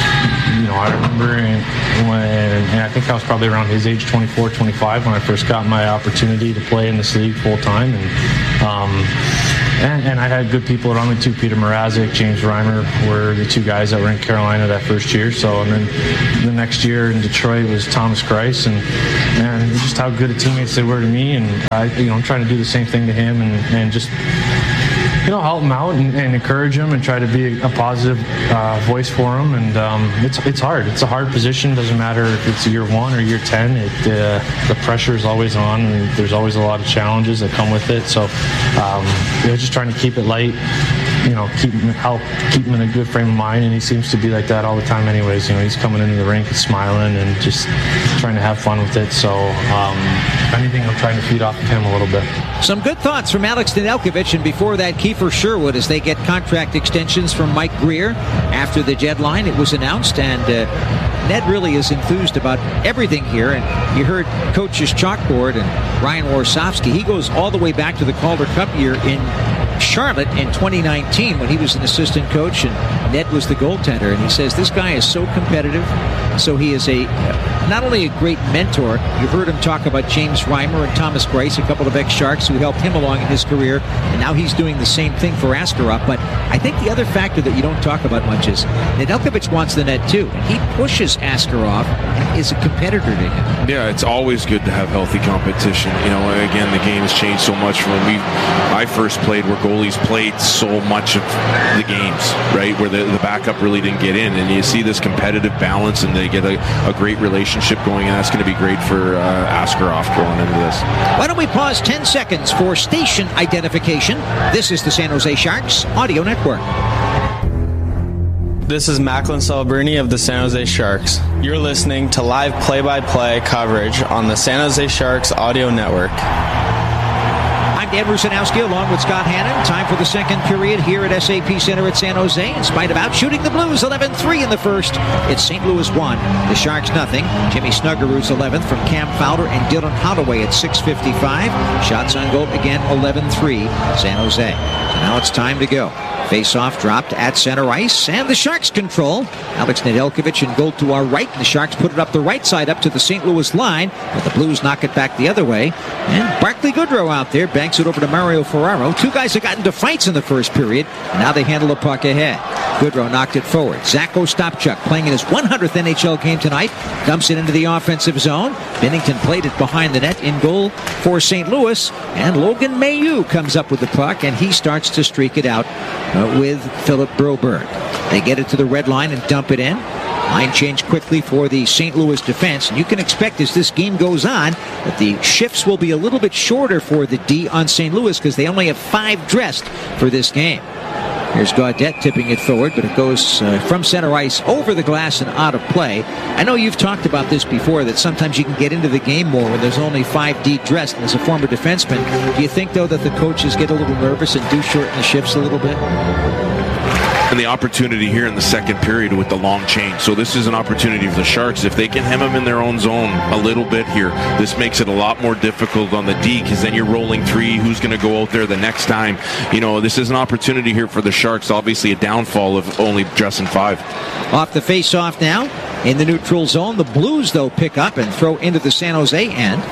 you know, I remember when, and I think I was probably around his age, twenty-four, twenty-five, when I first got my opportunity to play in this league full time. And, um, And, and I had good people around me too. Peter Mrazek, James Reimer were the two guys that were in Carolina that first year. So, and then the next year in Detroit was Thomas Greiss, and man, just how good of teammates they were to me. And I, you know, I'm trying to do the same thing to him, and, and just, you know, help him out and, and encourage him and try to be a positive uh, voice for him. And um, it's it's hard. It's a hard position. Doesn't matter if it's year one or year ten. It uh, the pressure is always on, and there's always a lot of challenges that come with it. So, um, you know, just trying to keep it light. You know, keep him, help keep him in a good frame of mind, and he seems to be like that all the time. Anyways, you know, he's coming into the rink and smiling and just trying to have fun with it. So, um, if anything, I'm trying to feed off of him a little bit. Some good thoughts from Alex Nedeljkovic, and before that, Kiefer Sherwood, as they get contract extensions from Mike Grier after the deadline. It was announced, and uh, Ned really is enthused about everything here. And you heard Coach's Chalkboard and Ryan Warsofsky. He goes all the way back to the Calder Cup year in Charlotte in twenty nineteen when he was an assistant coach and Ned was the goaltender. And he says this guy is so competitive. So he is a not only a great mentor. You heard him talk about James Reimer and Thomas Greiss, a couple of ex-Sharks who helped him along in his career, and now he's doing the same thing for Askarov. But I think the other factor that you don't talk about much is Nedeljkovic wants the net too, and he pushes Askarov and is a competitor to him. Yeah, it's always good to have healthy competition. You know, again, the game has changed so much from when we I first played, where goalies played so much of the games, right, where the, the backup really didn't get in, and you see this competitive balance, and they get a, a great relationship going, and that's going to be great for uh, Askarov going into this. Why don't we pause ten seconds for station identification? This is the San Jose Sharks Audio Network. This is Macklin Celebrini of the San Jose Sharks. You're listening to live play-by-play coverage on the San Jose Sharks Audio Network. I'm Dan Rusanowski along with Scott Hannon. Time for the second period here at S A P Center at San Jose. In spite of outshooting the Blues eleven three in the first, it's Saint Louis one, the Sharks nothing. Jimmy Snuggerud's eleventh from Cam Fowler and Dylan Holloway at six fifty-five. Shots on goal again, eleven three, San Jose. So now it's time to go. Face-off dropped at center ice, and the Sharks control. Alex Nedeljkovic in goal to our right, and the Sharks put it up the right side up to the Saint Louis line, but the Blues knock it back the other way. And Barclay Goodrow out there banks it over to Mario Ferraro. Two guys that got into fights in the first period, and now they handle the puck ahead. Goodrow knocked it forward. Zach Ostapchuk, playing in his one hundredth N H L game tonight, dumps it into the offensive zone. Bennington played it behind the net in goal for Saint Louis, and Logan Mailloux comes up with the puck, and he starts to streak it out uh, with Philip Broberg. They get it to the red line and dump it in. Line change quickly for the Saint Louis defense, and you can expect as this game goes on that the shifts will be a little bit shorter for the D on Saint Louis because they only have five dressed for this game. Here's Gaudette tipping it forward, but it goes uh, from center ice over the glass and out of play. I know you've talked about this before, that sometimes you can get into the game more when there's only five D dressed, and as a former defenseman, do you think, though, that the coaches get a little nervous and do shorten the shifts a little bit? And the opportunity here in the second period with the long change. So this is an opportunity for the Sharks. If they can hem them in their own zone a little bit here, this makes it a lot more difficult on the D, because then you're rolling three. Who's going to go out there the next time? You know, this is an opportunity here for the Sharks. Obviously a downfall of only dressing five. Off the face-off now in the neutral zone. The Blues, though, pick up and throw into the San Jose end. It's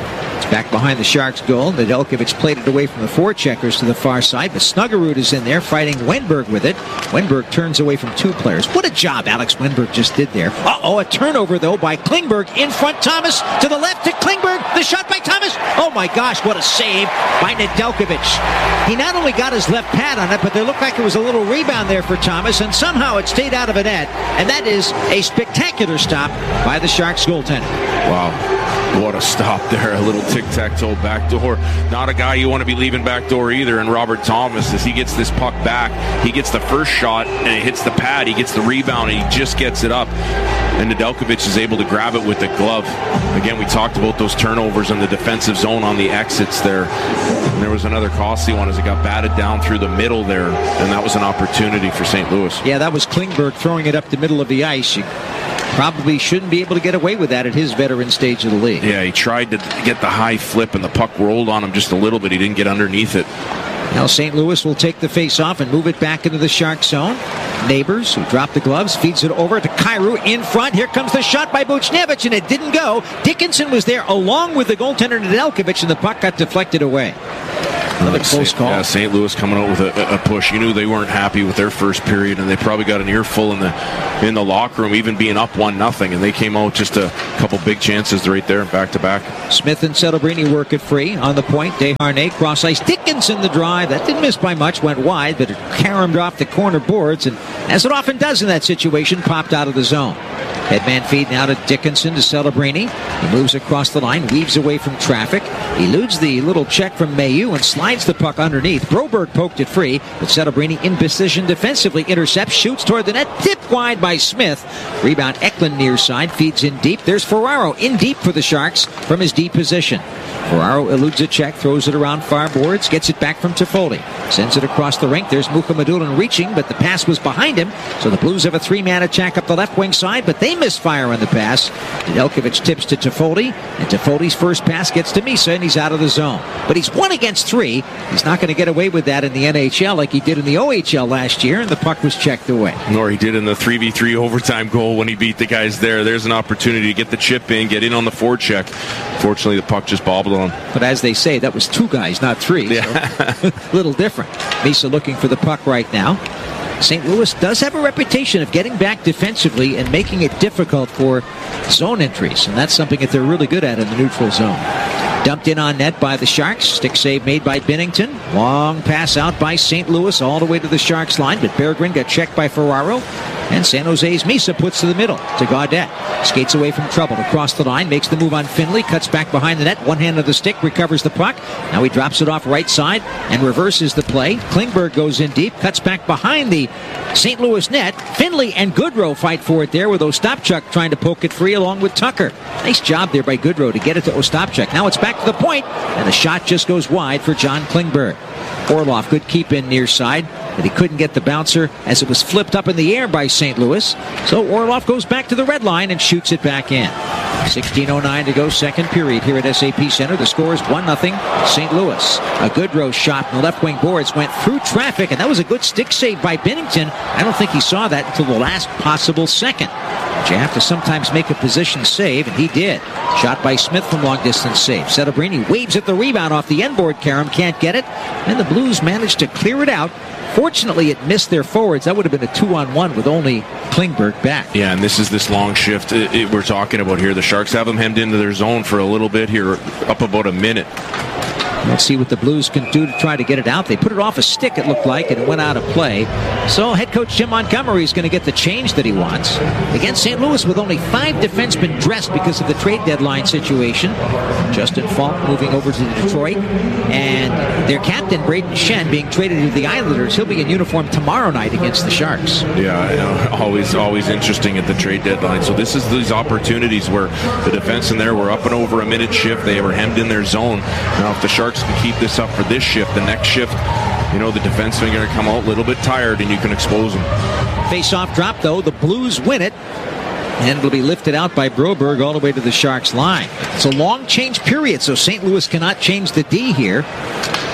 Back behind the Sharks goal. Nedeljkovic played it away from the forecheckers to the far side, but Snuggerud is in there fighting Wenberg with it. Wenberg turns away from two players. What a job Alex Wenberg just did there. Uh-oh, a turnover, though, by Klingberg. In front, Thomas to the left to Klingberg. The shot by Thomas. Oh, my gosh, what a save by Nedeljkovic. He not only got his left pad on it, but there looked like it was a little rebound there for Thomas, and somehow it stayed out of a net. And that is a spectacular stop by the Sharks goaltender. Wow. What a stop there. A little tic-tac-toe backdoor. Not a guy you want to be leaving backdoor either. And Robert Thomas, as he gets this puck back, he gets the first shot and it hits the pad. He gets the rebound and he just gets it up. And Nedeljkovic is able to grab it with the glove. Again, we talked about those turnovers in the defensive zone on the exits there. And there was another costly one as it got batted down through the middle there. And that was an opportunity for Saint Louis. Yeah, that was Klingberg throwing it up the middle of the ice. You probably shouldn't be able to get away with that at his veteran stage of the league. Yeah, he tried to get the high flip and the puck rolled on him just a little bit. He didn't get underneath it. Now Saint Louis will take the face-off and move it back into the Shark zone. Neighbors, who dropped the gloves, feeds it over to Kyrou in front. Here comes the shot by Buchnevich, and it didn't go. Dickinson was there along with the goaltender Nedeljkovic, and the puck got deflected away. Another close call. Yeah, Saint Louis coming out with a, a push. You knew they weren't happy with their first period, and they probably got an earful in the in the locker room, even being up one nothing, and they came out just a couple big chances right there, back to back. Smith and Celebrini work it free on the point. Desharnais cross ice. Dickinson the drive. That didn't miss by much. Went wide, but it caromed off the corner boards, and as it often does in that situation, popped out of the zone. Headman feed now to Dickinson to Celebrini. He moves across the line, weaves away from traffic. Eludes the little check from Mailloux and slides the puck underneath. Broberg poked it free, but Celebrini in position defensively intercepts, shoots toward the net, tipped wide by Smith. Rebound Eklund near side, feeds in deep. There's Ferraro in deep for the Sharks from his deep position. Ferraro eludes a check, throws it around far boards, gets it back from Toffoli. Sends it across the rink. There's Mukhamadullin reaching, but the pass was behind him. So the Blues have a three-man attack up the left wing side, but they misfire on the pass. Nedeljkovic tips to Toffoli, and Toffoli's first pass gets to Misa, and he's out of the zone. But he's one against three. He's not going to get away with that in the N H L like he did in the O H L last year, and the puck was checked away. Nor he did in the three v three overtime goal when he beat the guys there. There's an opportunity to get the chip in, get in on the forecheck. Fortunately, the puck just bobbled on. But as they say, that was two guys, not three. Yeah. So a little different. Misa looking for the puck right now. Saint Louis does have a reputation of getting back defensively and making it difficult for zone entries, and that's something that they're really good at in the neutral zone. Dumped in on net by the Sharks. Stick save made by Binnington. Long pass out by Saint Louis all the way to the Sharks line, but Berggren got checked by Ferraro. And San Jose's Misa puts to the middle to Gaudette. Skates away from trouble across the line, makes the move on Finley, cuts back behind the net, one hand of the stick, recovers the puck. Now he drops it off right side and reverses the play. Klingberg goes in deep, cuts back behind the Saint Louis net. Finley and Goodrow fight for it there with Ostapchuk trying to poke it free along with Tucker. Nice job there by Goodrow to get it to Ostapchuk. Now it's back to the point, and the shot just goes wide for John Klingberg. Orlov, good keep in near side, but he couldn't get the bouncer as it was flipped up in the air by Saint Louis. So Orlov goes back to the red line and shoots it back in. sixteen oh nine to go, second period here at S A P Center. The score is one nothing Saint Louis. A Goodrow shot in the left wing boards went through traffic, and that was a good stick save by Binnington. I don't think he saw that until the last possible second. But you have to sometimes make a position save, and he did. Shot by Smith from long distance save. Celebrini waves at the rebound off the end board. Karam can't get it, and the Blues managed to clear it out. Fortunately, it missed their forwards. That would have been a two-on-one with only Klingberg back. Yeah, and this is this long shift it, it, we're talking about here. The Sharks have them hemmed into their zone for a little bit here, up about a minute. Let's see what the Blues can do to try to get it out. They put it off a stick, it looked like, and it went out of play. So head coach Jim Montgomery is going to get the change that he wants. Against Saint Louis with only five defensemen dressed because of the trade deadline situation. Justin Falk moving over to Detroit. And their captain, Braden Shen, being traded to the Islanders. He'll be in uniform tomorrow night against the Sharks. Yeah, I know. Always, always interesting at the trade deadline. So this is these opportunities where the defense in there were up and over a minute shift. They were hemmed in their zone. Now if the Sharks can keep this up for this shift, the next shift, you know, the defensemen are going to come out a little bit tired and you can expose them. Face-off drop, though. The Blues win it. And will be lifted out by Broberg all the way to the Sharks line. It's a long change period, so Saint Louis cannot change the D here.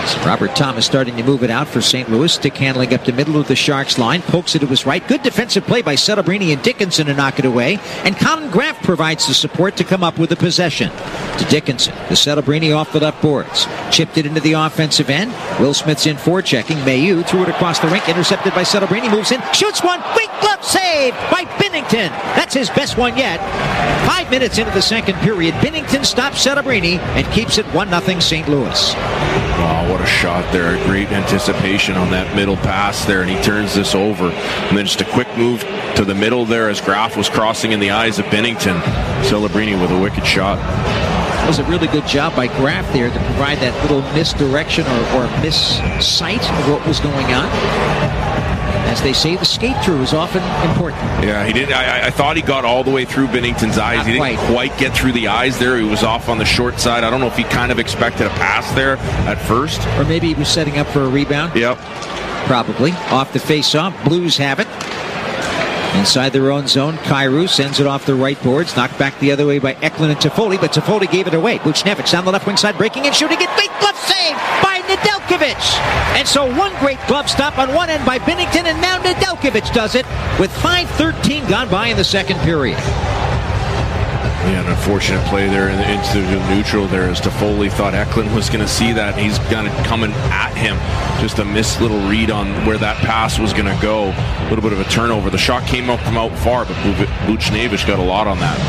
So Robert Thomas starting to move it out for Saint Louis. Stick handling up the middle of the Sharks line. Pokes it to his right. Good defensive play by Celebrini and Dickinson to knock it away. And Colin Graff provides the support to come up with the possession. To Dickinson. To Celebrini off the left boards. Chipped it into the offensive end. Will Smith's in forechecking. Mayu threw it across the rink. Intercepted by Celebrini. Moves in. Shoots one. Weak glove save by Binnington. That's his best one yet. Five minutes into the second period. Binnington stops Celebrini and keeps it one nothing Saint Louis. Wow, what a shot there. Great anticipation on that middle pass there, and he turns this over. And then just a quick move to the middle there as Graff was crossing in the eyes of Binnington. Celebrini with a wicked shot. That was a really good job by Graff there to provide that little misdirection or, or missight of what was going on. As they say, the skate through is often important. Yeah, he did. I, I thought he got all the way through Binnington's eyes. Not he didn't quite. quite get through the eyes there. He was off on the short side. I don't know if he kind of expected a pass there at first. Or maybe he was setting up for a rebound. Yep. Probably. Off the face-off. Blues have it. Inside their own zone, Kyrou sends it off the right boards. Knocked back the other way by Eklund and Toffoli, but Toffoli gave it away. Buchnevich on the left wing side, breaking and shooting it. Great glove save by Nedeljkovic. And so one great glove stop on one end by Binnington, and now Nedeljkovic does it with five thirteen gone by in the second period. Yeah, an unfortunate play there in the, into the neutral there as Toffoli thought Eklund was going to see that. He's kind of coming at him. Just a missed little read on where that pass was going to go. A little bit of a turnover. The shot came up from out far, but Buchnevich got a lot on that.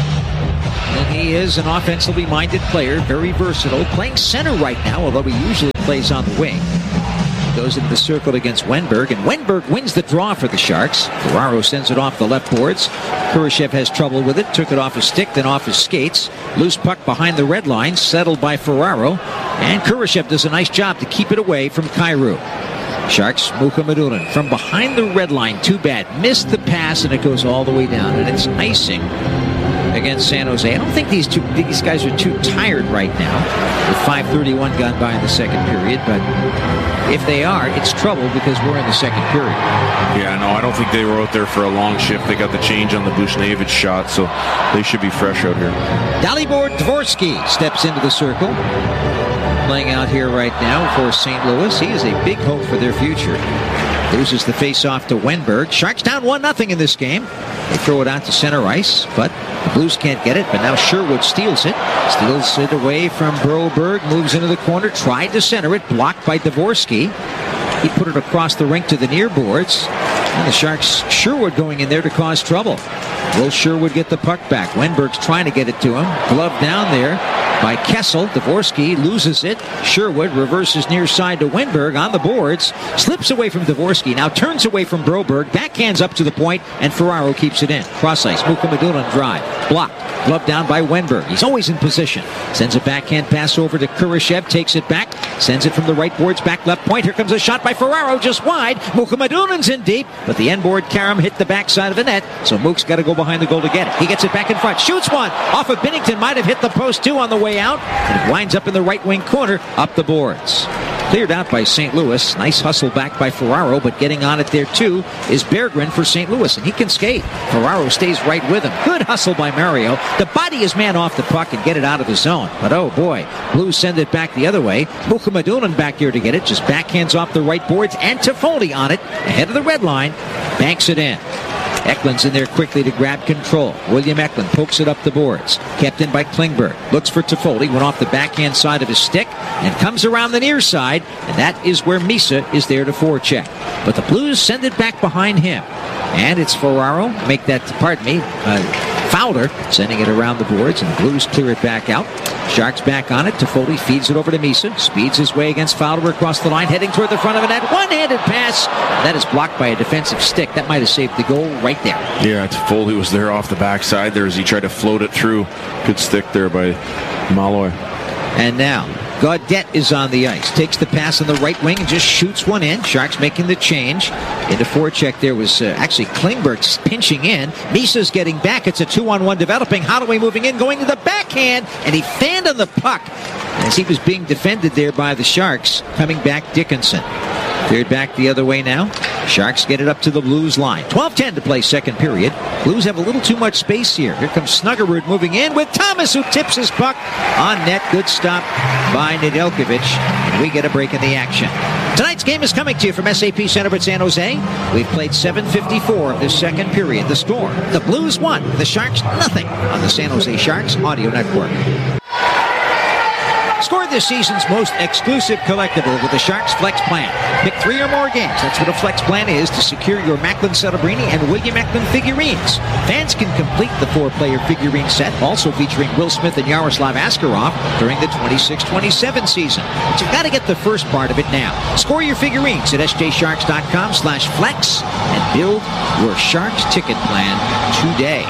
And he is an offensively minded player, very versatile, playing center right now, although he usually plays on the wing. Goes into the circle against Wenberg, and Wenberg wins the draw for the Sharks. Ferraro sends it off the left boards. Kurashev has trouble with it. Took it off his stick, then off his skates. Loose puck behind the red line, settled by Ferraro. And Kurashev does a nice job to keep it away from Kyrou. Sharks, Mukhamadullin from behind the red line. Too bad. Missed the pass, and it goes all the way down. And it's icing against San Jose. I don't think these two these guys are too tired right now with five thirty-one gone by in the second period, but if they are, it's trouble because we're in the second period. Yeah, no, I don't think they were out there for a long shift. They got the change on the Buchnevich shot, so they should be fresh out here. Dalibor Dvorsky steps into the circle. Playing out here right now for Saint Louis. He is a big hope for their future. Loses the face-off to Wenberg. Sharks down one nothing in this game. They throw it out to center ice, but the Blues can't get it. But now Sherwood steals it. Steals it away from Broberg. Moves into the corner. Tried to center it. Blocked by Dvorsky. He put it across the rink to the near boards. And the Sharks, Sherwood going in there to cause trouble. Will Sherwood get the puck back? Wenberg's trying to get it to him. Glove down there by Kessel. Dvorsky loses it. Sherwood reverses near side to Wenberg on the boards. Slips away from Dvorsky. Now turns away from Broberg. Backhands up to the point, and Ferraro keeps it in. Cross ice. Mukhamadullin drive. Blocked. Glove down by Wenberg. He's always in position. Sends a backhand pass over to Kurashev. Takes it back. Sends it from the right boards back left point. Here comes a shot by Ferraro just wide. Mukhamadullin's in deep, but the end board Karam hit the backside of the net, so Mook's got to go behind the goal to get it. He gets it back in front. Shoots one off of Binnington. Might have hit the post too on the way out, and it winds up in the right wing corner up the boards. Cleared out by Saint Louis. Nice hustle back by Ferraro, but getting on it there too is Berggren for Saint Louis, and he can skate. Ferraro stays right with him. Good hustle by Mario to body his man off the puck and get it out of the zone. But oh boy, Blues send it back the other way. Mukhamadullin back here to get it. Just backhands off the right boards, and Toffoli on it ahead of the red line. Banks it in. Eklund's in there quickly to grab control. William Eklund pokes it up the boards. Kept in by Klingberg. Looks for Toffoli. Went off the backhand side of his stick and comes around the near side. And that is where Misa is there to forecheck. But the Blues send it back behind him. And it's Ferraro. Make that, pardon me, uh, Fowler sending it around the boards, and the Blues clear it back out. Sharks back on it. Toffoli feeds it over to Misa. Speeds his way against Fowler across the line, heading toward the front of the net. One-handed pass. That is blocked by a defensive stick. That might have saved the goal right there. Yeah, Toffoli was there off the backside there as he tried to float it through. Good stick there by Malloy. And now Gaudette is on the ice. Takes the pass on the right wing and just shoots one in. Sharks making the change. Into forecheck there was uh, actually Klingberg pinching in. Misa's getting back. It's a two-on-one developing. Holloway moving in, going to the backhand, and he fanned on the puck as he was being defended there by the Sharks. Coming back, Dickinson. Cleared back the other way now. Sharks get it up to the Blues line. twelve ten to play second period. Blues have a little too much space here. Here comes Snuggerud moving in with Thomas, who tips his puck on net. Good stop by Nedeljkovic, and we get a break in the action. Tonight's game is coming to you from S A P Center at San Jose. We've played seven fifty-four of this second period. The score, the Blues won, the Sharks nothing on the San Jose Sharks Audio Network. Score this season's most exclusive collectible with the Sharks Flex Plan. Pick three or more games. That's what a Flex Plan is, to secure your Macklin Celebrini and William Eklund figurines. Fans can complete the four-player figurine set, also featuring Will Smith and Yaroslav Askarov during the twenty-six twenty-seven season. But you've got to get the first part of it now. Score your figurines at s j sharks dot com slash flex and build your Sharks ticket plan today.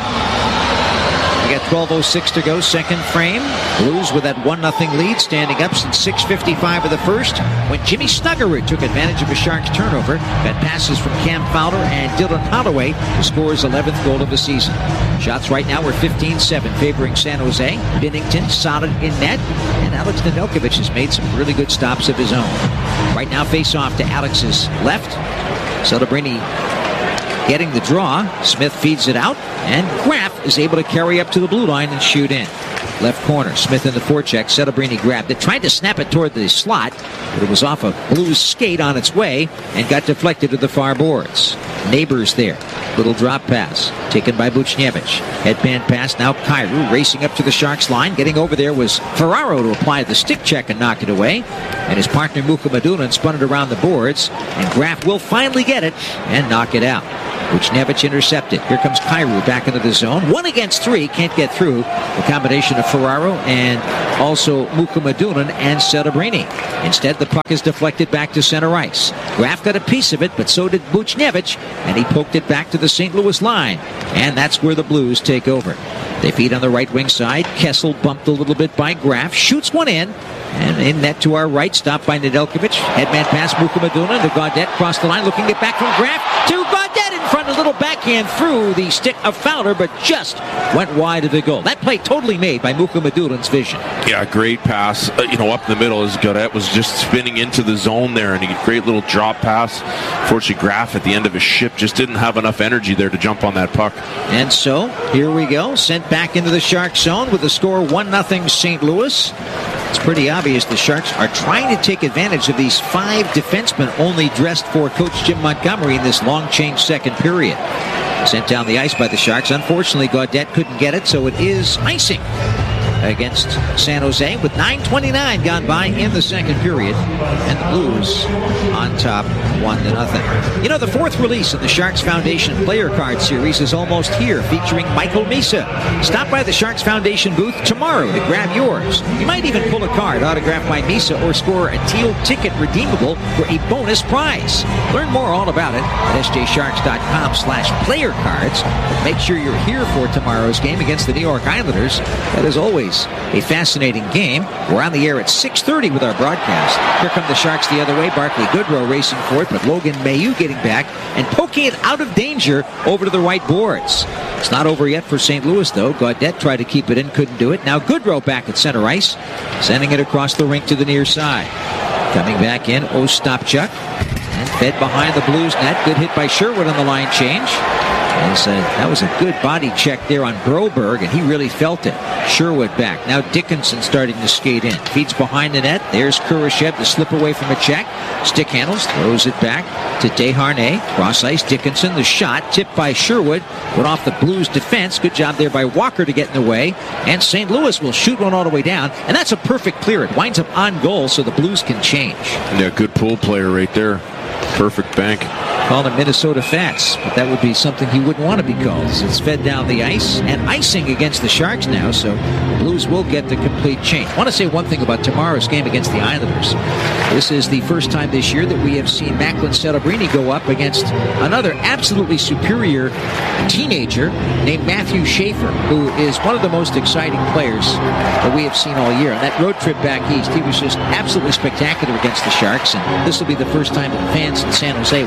We got twelve oh six to go, second frame. Blues with that one nothing lead, standing up since six fifty-five of the first, when Jimmy Snuggerud took advantage of a Sharks turnover. Got passes from Cam Fowler and Dylan Holloway to score his eleventh goal of the season. Shots right now are fifteen seven, favoring San Jose. Binnington solid in net, and Alex Nedeljkovic has made some really good stops of his own. Right now, face off to Alex's left. Celebrini getting the draw. Smith feeds it out, and Graf is able to carry up to the blue line and shoot in. Left corner, Smith in the forecheck. Celebrini grabbed it, tried to snap it toward the slot, but it was off a Blues skate on its way and got deflected to the far boards. Neighbors there. Little drop pass taken by Buchnevich. Headband pass, now Kyrou racing up to the Sharks line. Getting over there was Ferraro to apply the stick check and knock it away. And his partner Mukhamadullin spun it around the boards, and Graf will finally get it and knock it out. Buchnevich intercepted. Here comes Kyrou back into the zone. One against three. Can't get through. The combination of Ferraro and also Mukhamadullin and Celebrini. Instead, the puck is deflected back to center ice. Graf got a piece of it, but so did Buchnevich, and he poked it back to the Saint Louis line. And that's where the Blues take over. They feed on the right wing side. Kessel bumped a little bit by Graf. Shoots one in. And in net to our right, stopped by Nedeljkovic. Headman pass, Mukhamadullin to Gaudette. Crossed the line, looking it back from Graf to Gaudette in front. A little backhand through the stick of Fowler, but just went wide of the goal. That play totally made by Mukhamadullin's vision. Yeah, great pass. Uh, you know, up in the middle as Gaudette was just spinning into the zone there, and he got great little drop pass. Fortunately, Graf at the end of his ship just didn't have enough energy there to jump on that puck. And so, here we go. Sent back into the Shark zone with the score one nothing Saint Louis. It's pretty obvious the Sharks are trying to take advantage of these five defensemen only dressed for Coach Jim Montgomery in this long change second period. Sent down the ice by the Sharks. Unfortunately, Gaudette couldn't get it, so it is icing against San Jose with nine twenty-nine gone by in the second period, and the Blues on top one to nothing. You know, the fourth release in the Sharks Foundation Player Card Series is almost here, featuring Michael Misa. Stop by the Sharks Foundation booth tomorrow to grab yours. You might even pull a card autographed by Misa or score a teal ticket redeemable for a bonus prize. Learn more all about it at s j sharks dot com slash player cards. Make sure you're here for tomorrow's game against the New York Islanders. That is always a fascinating game. We're on the air at six thirty with our broadcast. Here come the Sharks the other way. Barclay Goodrow racing for it, but Logan Mailloux getting back and poking it out of danger over to the right boards. It's not over yet for Saint Louis, though. Gaudette tried to keep it in, couldn't do it. Now Goodrow back at center ice, sending it across the rink to the near side. Coming back in, Ostapchuk, and fed behind the Blues net. Good hit by Sherwood on the line change. As, uh, that was a good body check there on Broberg, and he really felt it. Sherwood back. Now Dickinson starting to skate in. Feeds behind the net. There's Kurashev to slip away from a check. Stick handles, throws it back to Desharnais. Cross ice, Dickinson. The shot tipped by Sherwood. Went off the Blues defense. Good job there by Walker to get in the way. And Saint Louis will shoot one all the way down. And that's a perfect clear. It winds up on goal so the Blues can change. Yeah, good pull player right there. Perfect bank. Called him Minnesota Fats, but that would be something he wouldn't want to be called. It's fed down the ice and icing against the Sharks now, so the Blues will get the complete change. I want to say one thing about tomorrow's game against the Islanders. This is the first time this year that we have seen Macklin Celebrini go up against another absolutely superior teenager named Matthew Schaefer, who is one of the most exciting players that we have seen all year. On that road trip back east, he was just absolutely spectacular against the Sharks, and this will be the first time that fans in San Jose will see him.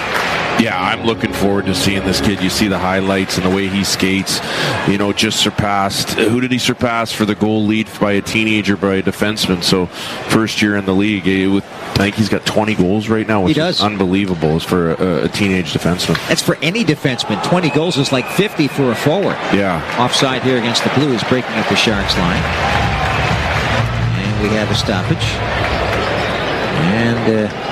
Yeah, I'm looking forward to seeing this kid. You see the highlights and the way he skates. You know, just surpassed. Who did he surpass for the goal lead by a teenager, by a defenseman? So, first year in the league. With, I think he's got twenty goals right now, which he does. is unbelievable for a, a teenage defenseman. That's for any defenseman. twenty goals is like fifty for a forward. Yeah. Offside here against the Blues, breaking up the Sharks line. And we have a stoppage. And uh,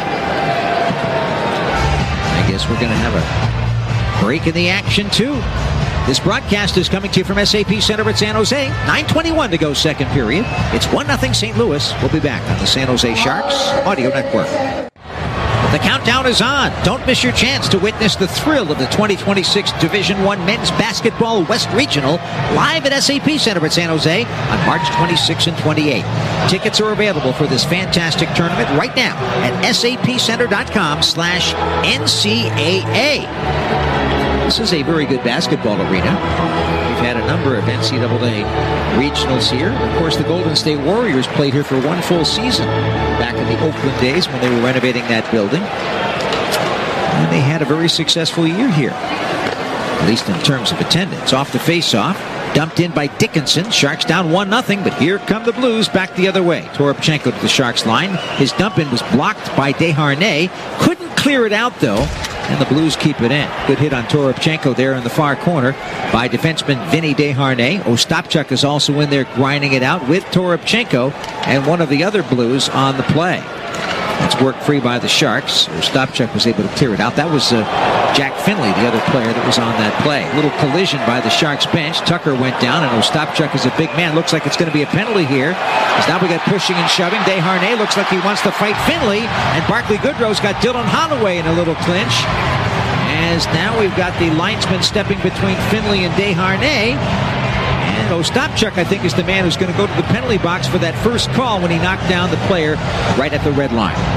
I guess we're going to have a break in the action, too. This broadcast is coming to you from S A P Center at San Jose. nine twenty-one to go, second period. It's one nothing Saint Louis. We'll be back on the San Jose Sharks Audio Network. The countdown is on. Don't miss your chance to witness the thrill of the twenty twenty-six Division One Men's Basketball West Regional live at S A P Center at San Jose on March twenty-sixth and twenty-eighth. Tickets are available for this fantastic tournament right now at sapcenter.com slash NCAA. This is a very good basketball arena. We've had a number of N C double A regionals here. Of course, the Golden State Warriors played here for one full season back in the Oakland days when they were renovating that building. And they had a very successful year here, at least in terms of attendance. Off the face-off, dumped in by Dickinson. Sharks down one nothing, but here come the Blues back the other way. Toropchenko to the Sharks line. His dump-in was blocked by Desharnais. Couldn't clear it out, though. And the Blues keep it in. Good hit on Toropchenko there in the far corner by defenseman Vinny Desharnais. Ostapchuk is also in there grinding it out with Toropchenko and one of the other Blues on the play. It's worked free by the Sharks. Ostapchuk was able to clear it out. That was uh, Jack Finley, the other player that was on that play. Little collision by the Sharks bench. Tucker went down, and Ostapchuk is a big man. Looks like it's going to be a penalty here. Because now we got pushing and shoving. Desharnais looks like he wants to fight Finley. And Barclay Goodrow's got Dylan Holloway in a little clinch. As now we've got the linesman stepping between Finley and Desharnais. And Ostapchuk, I think, is the man who's going to go to the penalty box for that first call when he knocked down the player right at the red line.